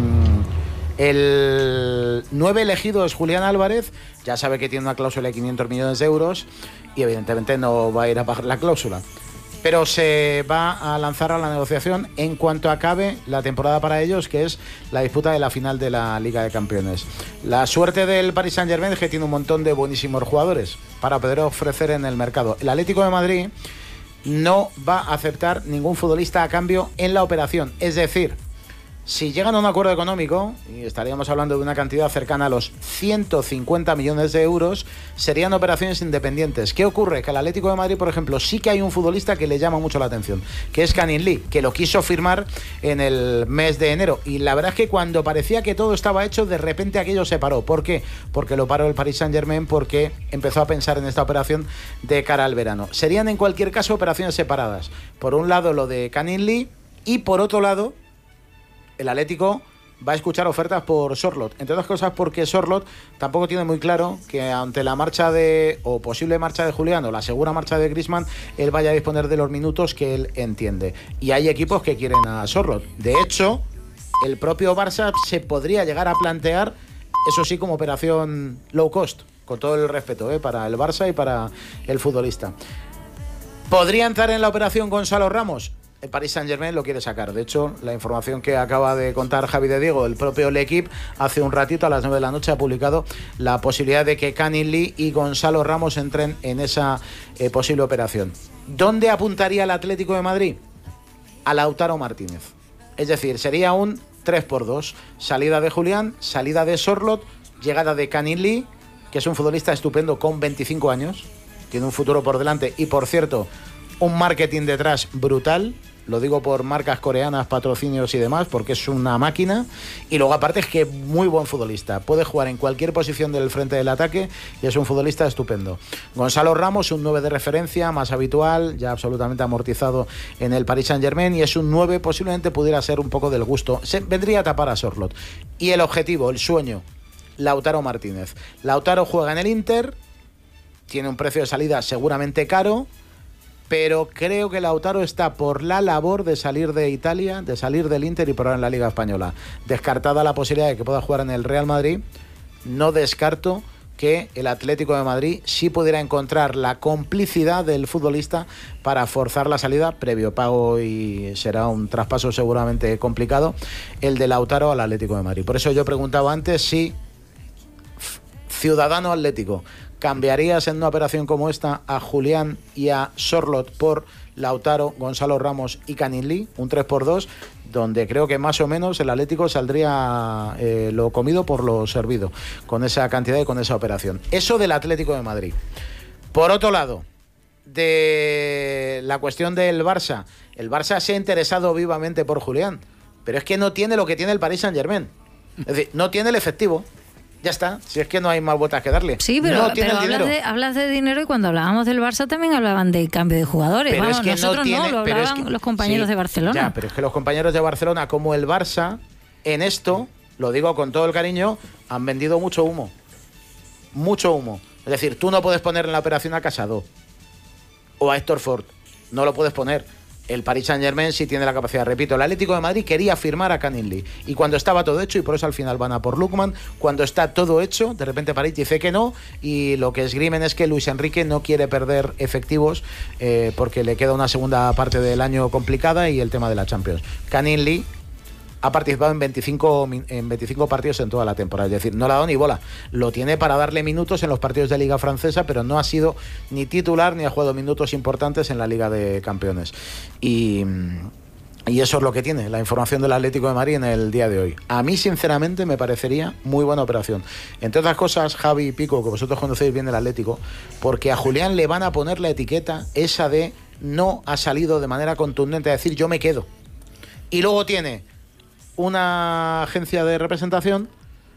el nueve elegido es Julián Álvarez. Ya sabe que tiene una cláusula de quinientos millones de euros y evidentemente no va a ir a pagar la cláusula. Pero se va a lanzar a la negociación en cuanto acabe la temporada para ellos, que es la disputa de la final de la Liga de Campeones. La suerte del Paris Saint-Germain es que tiene un montón de buenísimos jugadores para poder ofrecer en el mercado. El Atlético de Madrid no va a aceptar ningún futbolista a cambio en la operación. Es decir, si llegan a un acuerdo económico, y estaríamos hablando de una cantidad cercana a los ciento cincuenta millones de euros, serían operaciones independientes. ¿Qué ocurre? Que al Atlético de Madrid, por ejemplo, sí que hay un futbolista que le llama mucho la atención, que es Canning Lee, que lo quiso firmar en el mes de enero. Y la verdad es que cuando parecía que todo estaba hecho, de repente aquello se paró. ¿Por qué? Porque lo paró el Paris Saint-Germain, porque empezó a pensar en esta operación de cara al verano. Serían en cualquier caso operaciones separadas. Por un lado lo de Canning Lee y por otro lado el Atlético va a escuchar ofertas por Sorloth, entre otras cosas porque Sorloth tampoco tiene muy claro que ante la marcha de, o posible marcha de Julián, o la segura marcha de Griezmann, él vaya a disponer de los minutos que él entiende. Y hay equipos que quieren a Sorloth. De hecho, el propio Barça se podría llegar a plantear, eso sí, como operación low cost, con todo el respeto ¿eh? para el Barça y para el futbolista. ¿Podría entrar en la operación Gonzalo Ramos? El Paris Saint-Germain lo quiere sacar. De hecho, la información que acaba de contar Javi de Diego, el propio L'Equipe, hace un ratito, a las nueve de la noche, ha publicado la posibilidad de que Canning Lee y Gonzalo Ramos entren en esa eh, posible operación. ¿Dónde apuntaría el Atlético de Madrid? A Lautaro Martínez. Es decir, sería un tres por dos. Salida de Julián, salida de Sorloth, llegada de Canning Lee, que es un futbolista estupendo con veinticinco años, tiene un futuro por delante y, por cierto, un marketing detrás brutal. Lo digo por marcas coreanas, patrocinios y demás, porque es una máquina. Y luego aparte es que muy buen futbolista. Puede jugar en cualquier posición del frente del ataque y es un futbolista estupendo. Gonzalo Ramos, un nueve de referencia, más habitual, ya absolutamente amortizado en el Paris Saint-Germain, y es un nueve, posiblemente pudiera ser un poco del gusto. Se, vendría a tapar a Sorloth. Y el objetivo, el sueño, Lautaro Martínez. Lautaro juega en el Inter, tiene un precio de salida seguramente caro, pero creo que Lautaro está por la labor de salir de Italia, de salir del Inter y probar en la Liga Española. Descartada la posibilidad de que pueda jugar en el Real Madrid, no descarto que el Atlético de Madrid sí pudiera encontrar la complicidad del futbolista para forzar la salida previo pago, y será un traspaso seguramente complicado el de Lautaro al Atlético de Madrid. Por eso yo preguntaba antes si Ciudadano Atlético, ¿cambiarías en una operación como esta a Julián y a Sorloth por Lautaro, Gonzalo Ramos y Canning Lee? Un tres por dos, donde creo que más o menos el Atlético saldría eh, lo comido por lo servido, con esa cantidad y con esa operación. Eso del Atlético de Madrid. Por otro lado, de la cuestión del Barça, el Barça se ha interesado vivamente por Julián, pero es que no tiene lo que tiene el Paris Saint-Germain. Es decir, no tiene el efectivo. Ya está, si es que no hay más vueltas que darle. Sí, pero, no tiene pero el hablas, de, hablas de dinero, y cuando hablábamos del Barça también hablaban de cambio de jugadores. Pero Vamos, es que nosotros no, tiene, no, lo pero hablaban es que, los compañeros sí, de Barcelona. Ya, pero es que los compañeros de Barcelona, como el Barça, en esto, lo digo con todo el cariño, han vendido mucho humo. Mucho humo. Es decir, tú no puedes poner en la operación a Casado o a Héctor Ford. No lo puedes poner. El Paris Saint-Germain sí tiene la capacidad. Repito, el Atlético de Madrid quería firmar a Canning Lee. Y cuando estaba todo hecho, y por eso al final van a por Lookman, cuando está todo hecho, de repente París dice que no, y lo que esgrimen es que Luis Enrique no quiere perder efectivos eh, porque le queda una segunda parte del año complicada y el tema de la Champions. Canning Lee ha participado en veinticinco, en veinticinco partidos en toda la temporada, es decir, no le ha dado ni bola. Lo tiene para darle minutos en los partidos de Liga Francesa, pero no ha sido ni titular ni ha jugado minutos importantes en la Liga de Campeones. Y, y eso es lo que tiene la información del Atlético de Madrid en el día de hoy. A mí, sinceramente, me parecería muy buena operación. Entre otras cosas, Javi y Pico, que vosotros conocéis bien el Atlético, porque a Julián le van a poner la etiqueta esa de no ha salido de manera contundente a decir yo me quedo. Y luego tiene una agencia de representación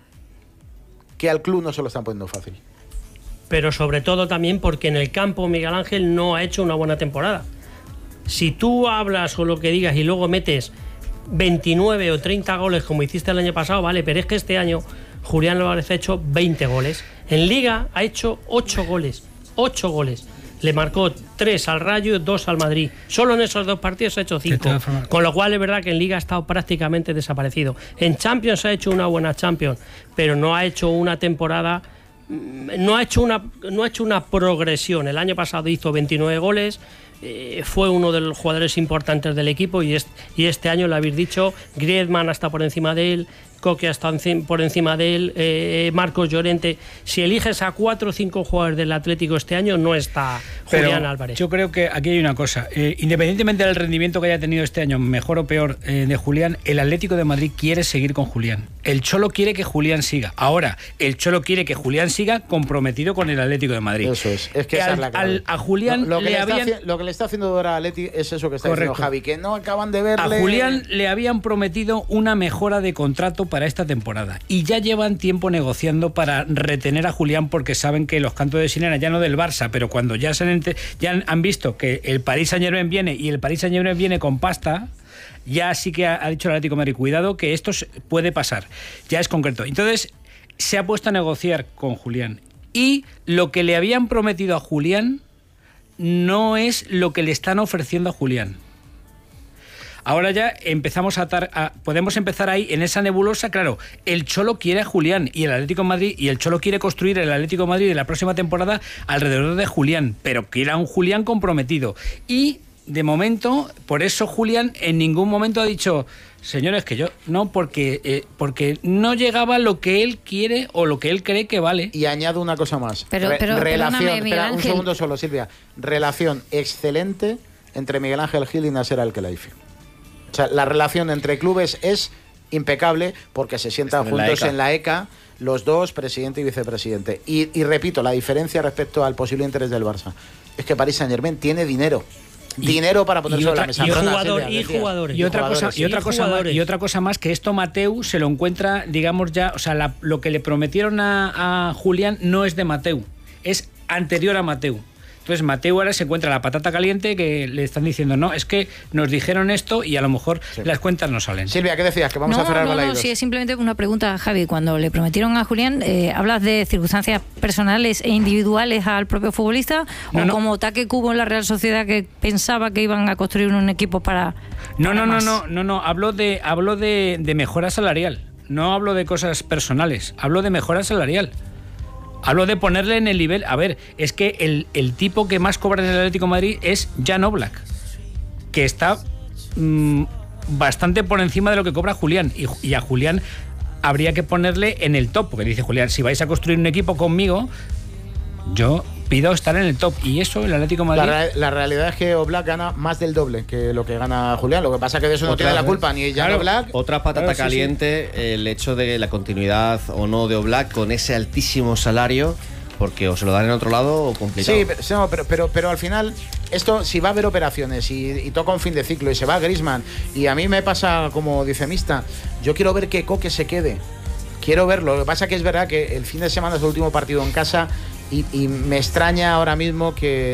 que al club no se lo están poniendo fácil. Pero sobre todo también porque en el campo Miguel Ángel no ha hecho una buena temporada. Si tú hablas o lo que digas y luego metes veintinueve o treinta goles como hiciste el año pasado, vale, pero es que este año Julián Álvarez ha hecho veinte goles. En Liga ha hecho ocho goles. ocho goles. Le marcó tres al Rayo, dos al Madrid. Solo en esos dos partidos ha hecho cinco. Con lo cual es verdad que en Liga ha estado prácticamente desaparecido. En Champions ha hecho una buena Champions, pero no ha hecho una temporada, no ha hecho una, no ha hecho una progresión. El año pasado hizo veintinueve goles, eh, fue uno de los jugadores importantes del equipo y, es, y este año, lo habéis dicho, Griezmann está por encima de él, Coque está por encima de él, eh, Marcos Llorente. Si eliges a cuatro o cinco jugadores del Atlético este año, no está Julián Pero Álvarez. Yo creo que aquí hay una cosa, eh, independientemente del rendimiento que haya tenido este año, mejor o peor, eh, de Julián, el Atlético de Madrid quiere seguir con Julián. El Cholo quiere que Julián siga. Ahora, el Cholo quiere que Julián siga comprometido con el Atlético de Madrid. Eso es, es que esa al, es la clave. al, a Julián lo, lo, que le le habían... está, lo que le está haciendo ahora a Atleti es eso que está Correcto. diciendo Javi, que no acaban de verle. A Julián le habían prometido una mejora de contrato para esta temporada y ya llevan tiempo negociando para retener a Julián porque saben que los cantos de sirena, ya no del Barça, pero cuando ya, se han, ya han visto que el Paris Saint-Germain viene y el Paris Saint-Germain viene con pasta, ya sí que ha, ha dicho el Atlético de Madrid, cuidado que esto puede pasar, ya es concreto. Entonces se ha puesto a negociar con Julián y lo que le habían prometido a Julián no es lo que le están ofreciendo a Julián. Ahora ya empezamos a, atar, a podemos empezar ahí en esa nebulosa. Claro, el Cholo quiere a Julián y el Atlético de Madrid y el Cholo quiere construir el Atlético de Madrid de la próxima temporada alrededor de Julián, pero quiere a un Julián comprometido. Y de momento, por eso Julián en ningún momento ha dicho, señores, que yo no, porque eh, porque no llegaba lo que él quiere o lo que él cree que vale. Y añado una cosa más. Pero, Re pero relación, espera, un Ángel. segundo solo, Silvia. Relación excelente entre Miguel Ángel Gil y Nasser Al-Khelaifi. O sea, la relación entre clubes es impecable porque se sientan Están juntos en en la ECA, los dos, presidente y vicepresidente. Y, y repito, la diferencia respecto al posible interés del Barça es que Paris Saint-Germain tiene dinero. Y, dinero para poner sobre la mesa. Y, Perdona, jugador, Silvia, y decías. jugadores. Y otra jugadores, cosa, y otra y cosa más, jugadores. y otra cosa más, que esto Mateu se lo encuentra, digamos ya, o sea, la, lo que le prometieron a, a Julián no es de Mateu, es anterior a Mateu. Entonces Mateu ahora se encuentra la patata caliente que le están diciendo, no, es que nos dijeron esto y a lo mejor sí. las cuentas no salen. Silvia, ¿qué decías? Que vamos no, a cerrar no, Balaidos. No, sí, es simplemente una pregunta, Javi. Cuando le prometieron a Julián, eh, ¿hablas de circunstancias personales e individuales al propio futbolista? No, ¿O no. como Taque Cubo en la Real Sociedad que pensaba que iban a construir un equipo para... No, para no, no, más? no, no, no, hablo de, hablo de, de mejora salarial. No hablo de cosas personales, hablo de mejora salarial. Hablo de ponerle en el nivel. A ver, es que el, el tipo que más cobra en el Atlético de Madrid es Jan Oblak, que está mmm, bastante por encima de lo que cobra Julián. Y, y a Julián habría que ponerle en el top, porque dice Julián, si vais a construir un equipo conmigo, yo pido estar en el top. Y eso el Atlético de Madrid... La, la realidad es que Oblak gana más del doble que lo que gana Julián. Lo que pasa es que de eso no tiene la culpa ni Jan claro, Oblak. Otra patata claro, sí, caliente, sí. El hecho de la continuidad o no de Oblak con ese altísimo salario, porque o se lo dan en otro lado o complicado. Sí, pero, no, pero, pero, pero al final, esto, si va a haber operaciones y, y toca un fin de ciclo y se va Griezmann, y a mí me pasa como dice Mista, yo quiero ver que Coque se quede. Quiero verlo. Lo que pasa es que es verdad que el fin de semana es el último partido en casa y, y me extraña ahora mismo que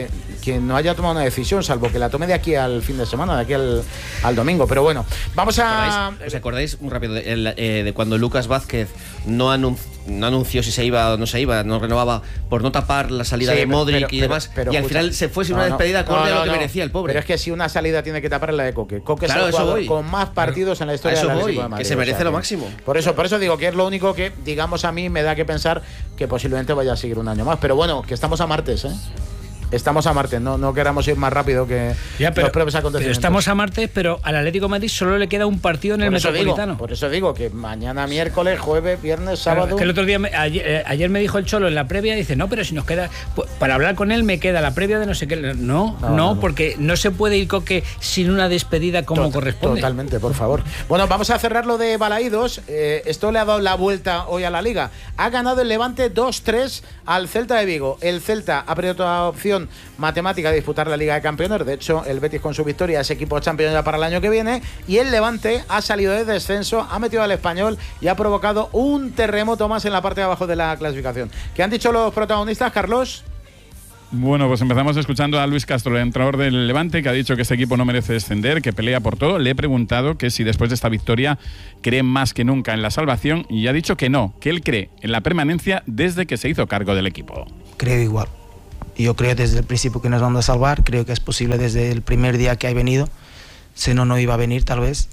quien no haya tomado una decisión, salvo que la tome de aquí al fin de semana, de aquí al, al domingo. Pero bueno, vamos a... ¿Os acordáis, muy rápido, de, de, de cuando Lucas Vázquez no, anun, no anunció si se iba o no se iba, no renovaba por no tapar la salida sí, de Modric pero, pero, y demás, pero, pero, y al escucha, final se fue sin no, una despedida acorde no, no, a lo que no, merecía el pobre. Pero es que si una salida tiene que tapar la de Coque. Coque claro, es el jugador con más partidos en la historia del Atlético de Madrid. Que se merece o sea, lo que, máximo. Por eso, por eso digo que es lo único que, digamos, a mí me da que pensar que posiblemente vaya a seguir un año más. Pero bueno, que estamos a martes, ¿eh? Estamos a martes, no, no queramos ir más rápido que ya, pero, los propios acontecimientos. Pero estamos a martes, pero al Atlético de Madrid solo le queda un partido en por el Metropolitano. Digo, por eso digo que mañana, miércoles, jueves, viernes, sábado. Claro, que el otro día, ayer, ayer me dijo el Cholo en la previa, dice, no, pero si nos queda, para hablar con él me queda la previa de no sé qué. No, no, no, no porque no se puede ir Coque sin una despedida como Tot, corresponde. Totalmente, por favor. Bueno, vamos a cerrar lo de Balaídos. Eh, esto le ha dado la vuelta hoy a la Liga. Ha ganado el Levante dos tres al Celta de Vigo. El Celta ha perdido toda opción matemática de disputar la Liga de Campeones. De hecho, el Betis con su victoria es equipo campeón ya para el año que viene. Y el Levante ha salido de descenso, ha metido al Español y ha provocado un terremoto más en la parte de abajo de la clasificación. ¿Qué han dicho los protagonistas, Carlos? Bueno, pues empezamos escuchando a Luis Castro, el entrenador del Levante, que ha dicho que este equipo no merece descender, que pelea por todo. Le he preguntado que si después de esta victoria cree más que nunca en la salvación y ha dicho que no, que él cree en la permanencia desde que se hizo cargo del equipo. Creo igual. Yo creo desde el principio que nos vamos a salvar, creo que es posible desde el primer día que ha venido, si no, no iba a venir tal vez.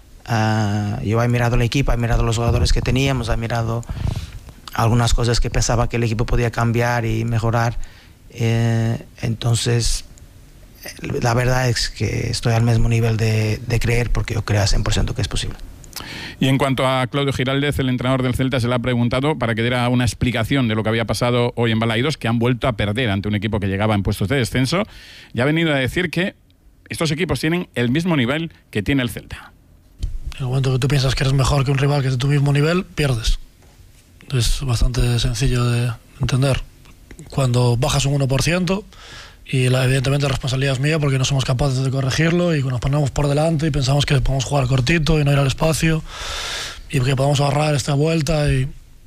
Uh, yo he mirado el equipo, he mirado los jugadores que teníamos, he mirado algunas cosas que pensaba que el equipo podía cambiar y mejorar. Eh, entonces, la verdad es que estoy al mismo nivel de, de creer, porque yo creo al cien por ciento que es posible. Y en cuanto a Claudio Giraldez, el entrenador del Celta, se le ha preguntado para que diera una explicación de lo que había pasado hoy en Balaídos, que han vuelto a perder ante un equipo que llegaba en puestos de descenso, y ha venido a decir que estos equipos tienen el mismo nivel que tiene el Celta. En el momento que tú piensas que eres mejor que un rival que es de tu mismo nivel, pierdes. Es bastante sencillo de entender. Cuando bajas un uno por ciento, y la, evidentemente la responsabilidad es mía porque no somos capaces de corregirlo y nos ponemos por delante y pensamos que podemos jugar cortito y no ir al espacio y que podemos ahorrar esta vuelta, y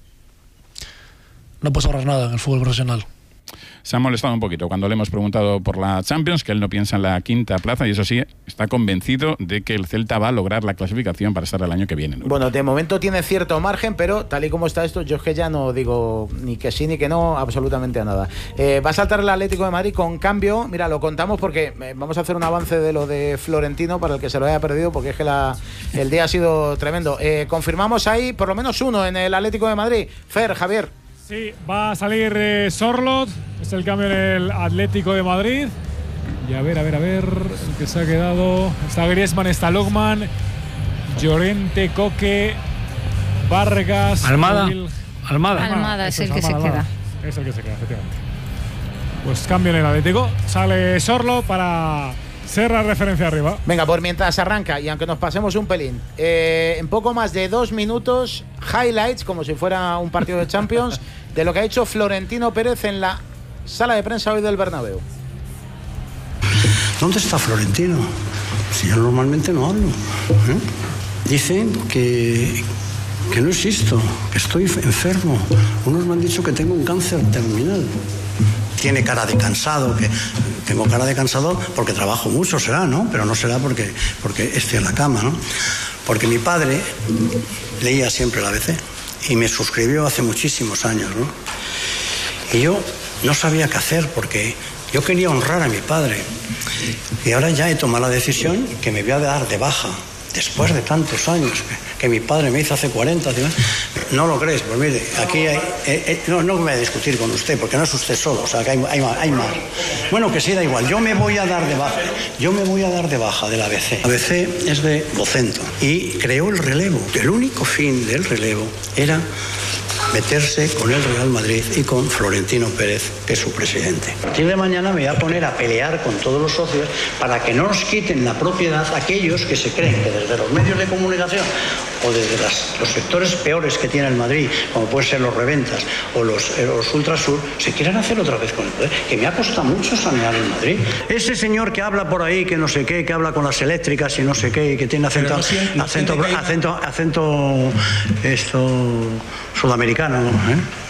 no puedes ahorrar nada en el fútbol profesional. Se ha molestado un poquito cuando le hemos preguntado por la Champions, que él no piensa en la quinta plaza, y eso sí, está convencido de que el Celta va a lograr la clasificación para estar el año que viene. Bueno, de momento tiene cierto margen, pero tal y como está esto, yo es que ya no digo ni que sí ni que no, absolutamente a nada. Eh, va a saltar el Atlético de Madrid con cambio. Mira, lo contamos porque eh, vamos a hacer un avance de lo de Florentino para el que se lo haya perdido, porque es que la, el día ha sido tremendo. Eh, confirmamos ahí por lo menos uno en el Atlético de Madrid. Fer, Javier. Sí, va a salir eh, Sorloth, es el cambio en el Atlético de Madrid. Y a ver, a ver, a ver, el que se ha quedado. Está Griezmann, está Logman, Llorente, Coque, Vargas, Almada. Will... Almada. Almada es el que se queda. Es el que se queda, efectivamente. Pues cambio en el Atlético. Sale Sorloth para ser la referencia arriba. Venga, por mientras arranca, y aunque nos pasemos un pelín, eh, en poco más de dos minutos, highlights, como si fuera un partido de Champions, de lo que ha hecho Florentino Pérez en la sala de prensa hoy del Bernabéu. ¿Dónde está Florentino? Si yo normalmente no hablo. ¿eh? Dicen que, que no existo, que estoy enfermo. Unos me han dicho que tengo un cáncer terminal. Tiene cara de cansado, que tengo cara de cansado porque trabajo mucho, será, ¿no? Pero no será porque, porque estoy en la cama, ¿no? Porque mi padre leía siempre la A B C y me suscribió hace muchísimos años, ¿no? Y yo no sabía qué hacer porque yo quería honrar a mi padre. Y ahora ya he tomado la decisión que me voy a dar de baja después de tantos años que, que mi padre me hizo hace cuarenta. No lo crees, pues mire, aquí hay, eh, eh, no, no voy a discutir con usted porque no es usted solo, o sea que hay, hay, hay más. Bueno, que sí, da igual, yo me voy a dar de baja, yo me voy a dar de baja del A B C. A B C es de Vocento y creó el relevo. El único fin del relevo era meterse con el Real Madrid y con Florentino Pérez, que es su presidente. A partir de mañana me voy a poner a pelear con todos los socios para que no nos quiten la propiedad aquellos que se creen que desde los medios de comunicación o desde las, los sectores peores que tiene el Madrid, como pueden ser los reventas o los, eh, los ultrasur, se quieran hacer otra vez con el poder, que me ha costado mucho sanear el Madrid. Ese señor que habla por ahí, que no sé qué, que habla con las eléctricas y no sé qué, y que tiene acento, no siente, acento, acento, acento, acento esto sudamericano, ¿eh?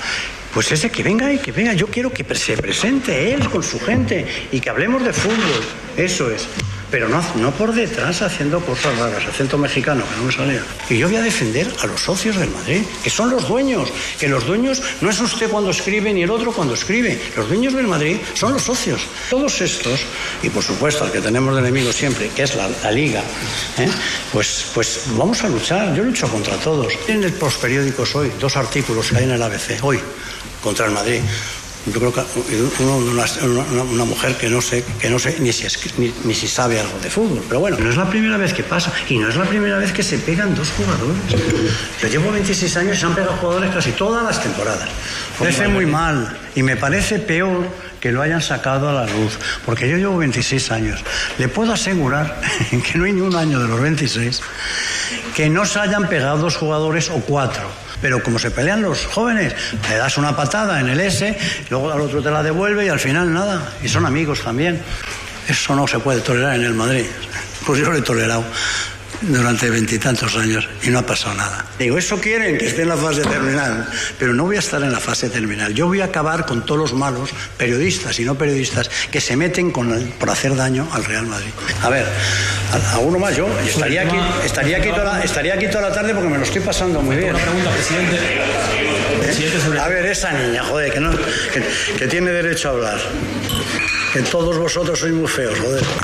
Pues ese que venga y que venga, yo quiero que se presente él con su gente y que hablemos de fútbol, eso es. Pero no, no por detrás haciendo cosas raras, acento mexicano, que no me salía. Y yo voy a defender a los socios del Madrid, que son los dueños, que los dueños no es usted cuando escribe ni el otro cuando escribe. Los dueños del Madrid son los socios. Todos estos, y por supuesto al que tenemos de enemigo siempre, que es la, la Liga, ¿eh? pues, pues vamos a luchar. Yo lucho contra todos. En el postperiódicos hoy, dos artículos que hay en el A B C, hoy, contra el Madrid. Yo creo que uno, una, una, una mujer que no sé, que no sé ni si, ni, ni si sabe algo de fútbol. Pero bueno, no es la primera vez que pasa y no es la primera vez que se pegan dos jugadores. Yo llevo veintiséis años y se han pegado jugadores casi todas las temporadas. Me parece muy mal y me parece peor que lo hayan sacado a la luz, porque yo llevo veintiséis años. Le puedo asegurar que no hay ni un año de los veintiséis que no se hayan pegado dos jugadores o cuatro. Pero como se pelean los jóvenes, le das una patada en el S, luego al otro te la devuelve y al final nada. Y son amigos también. Eso no se puede tolerar en el Madrid. Pues yo lo he tolerado durante veintitantos años y no ha pasado nada. Digo, eso quieren que esté en la fase terminal, pero no voy a estar en la fase terminal. Yo voy a acabar con todos los malos, periodistas y no periodistas, que se meten con el, por hacer daño al Real Madrid. A ver, a, a uno más yo. Estaría aquí, estaría, aquí toda la, estaría aquí toda la tarde porque me lo estoy pasando muy bien. Una pregunta, presidente. presidente sobre... A ver, esa niña, joder, que, no, que, que tiene derecho a hablar. Que todos vosotros sois muy feos, joder.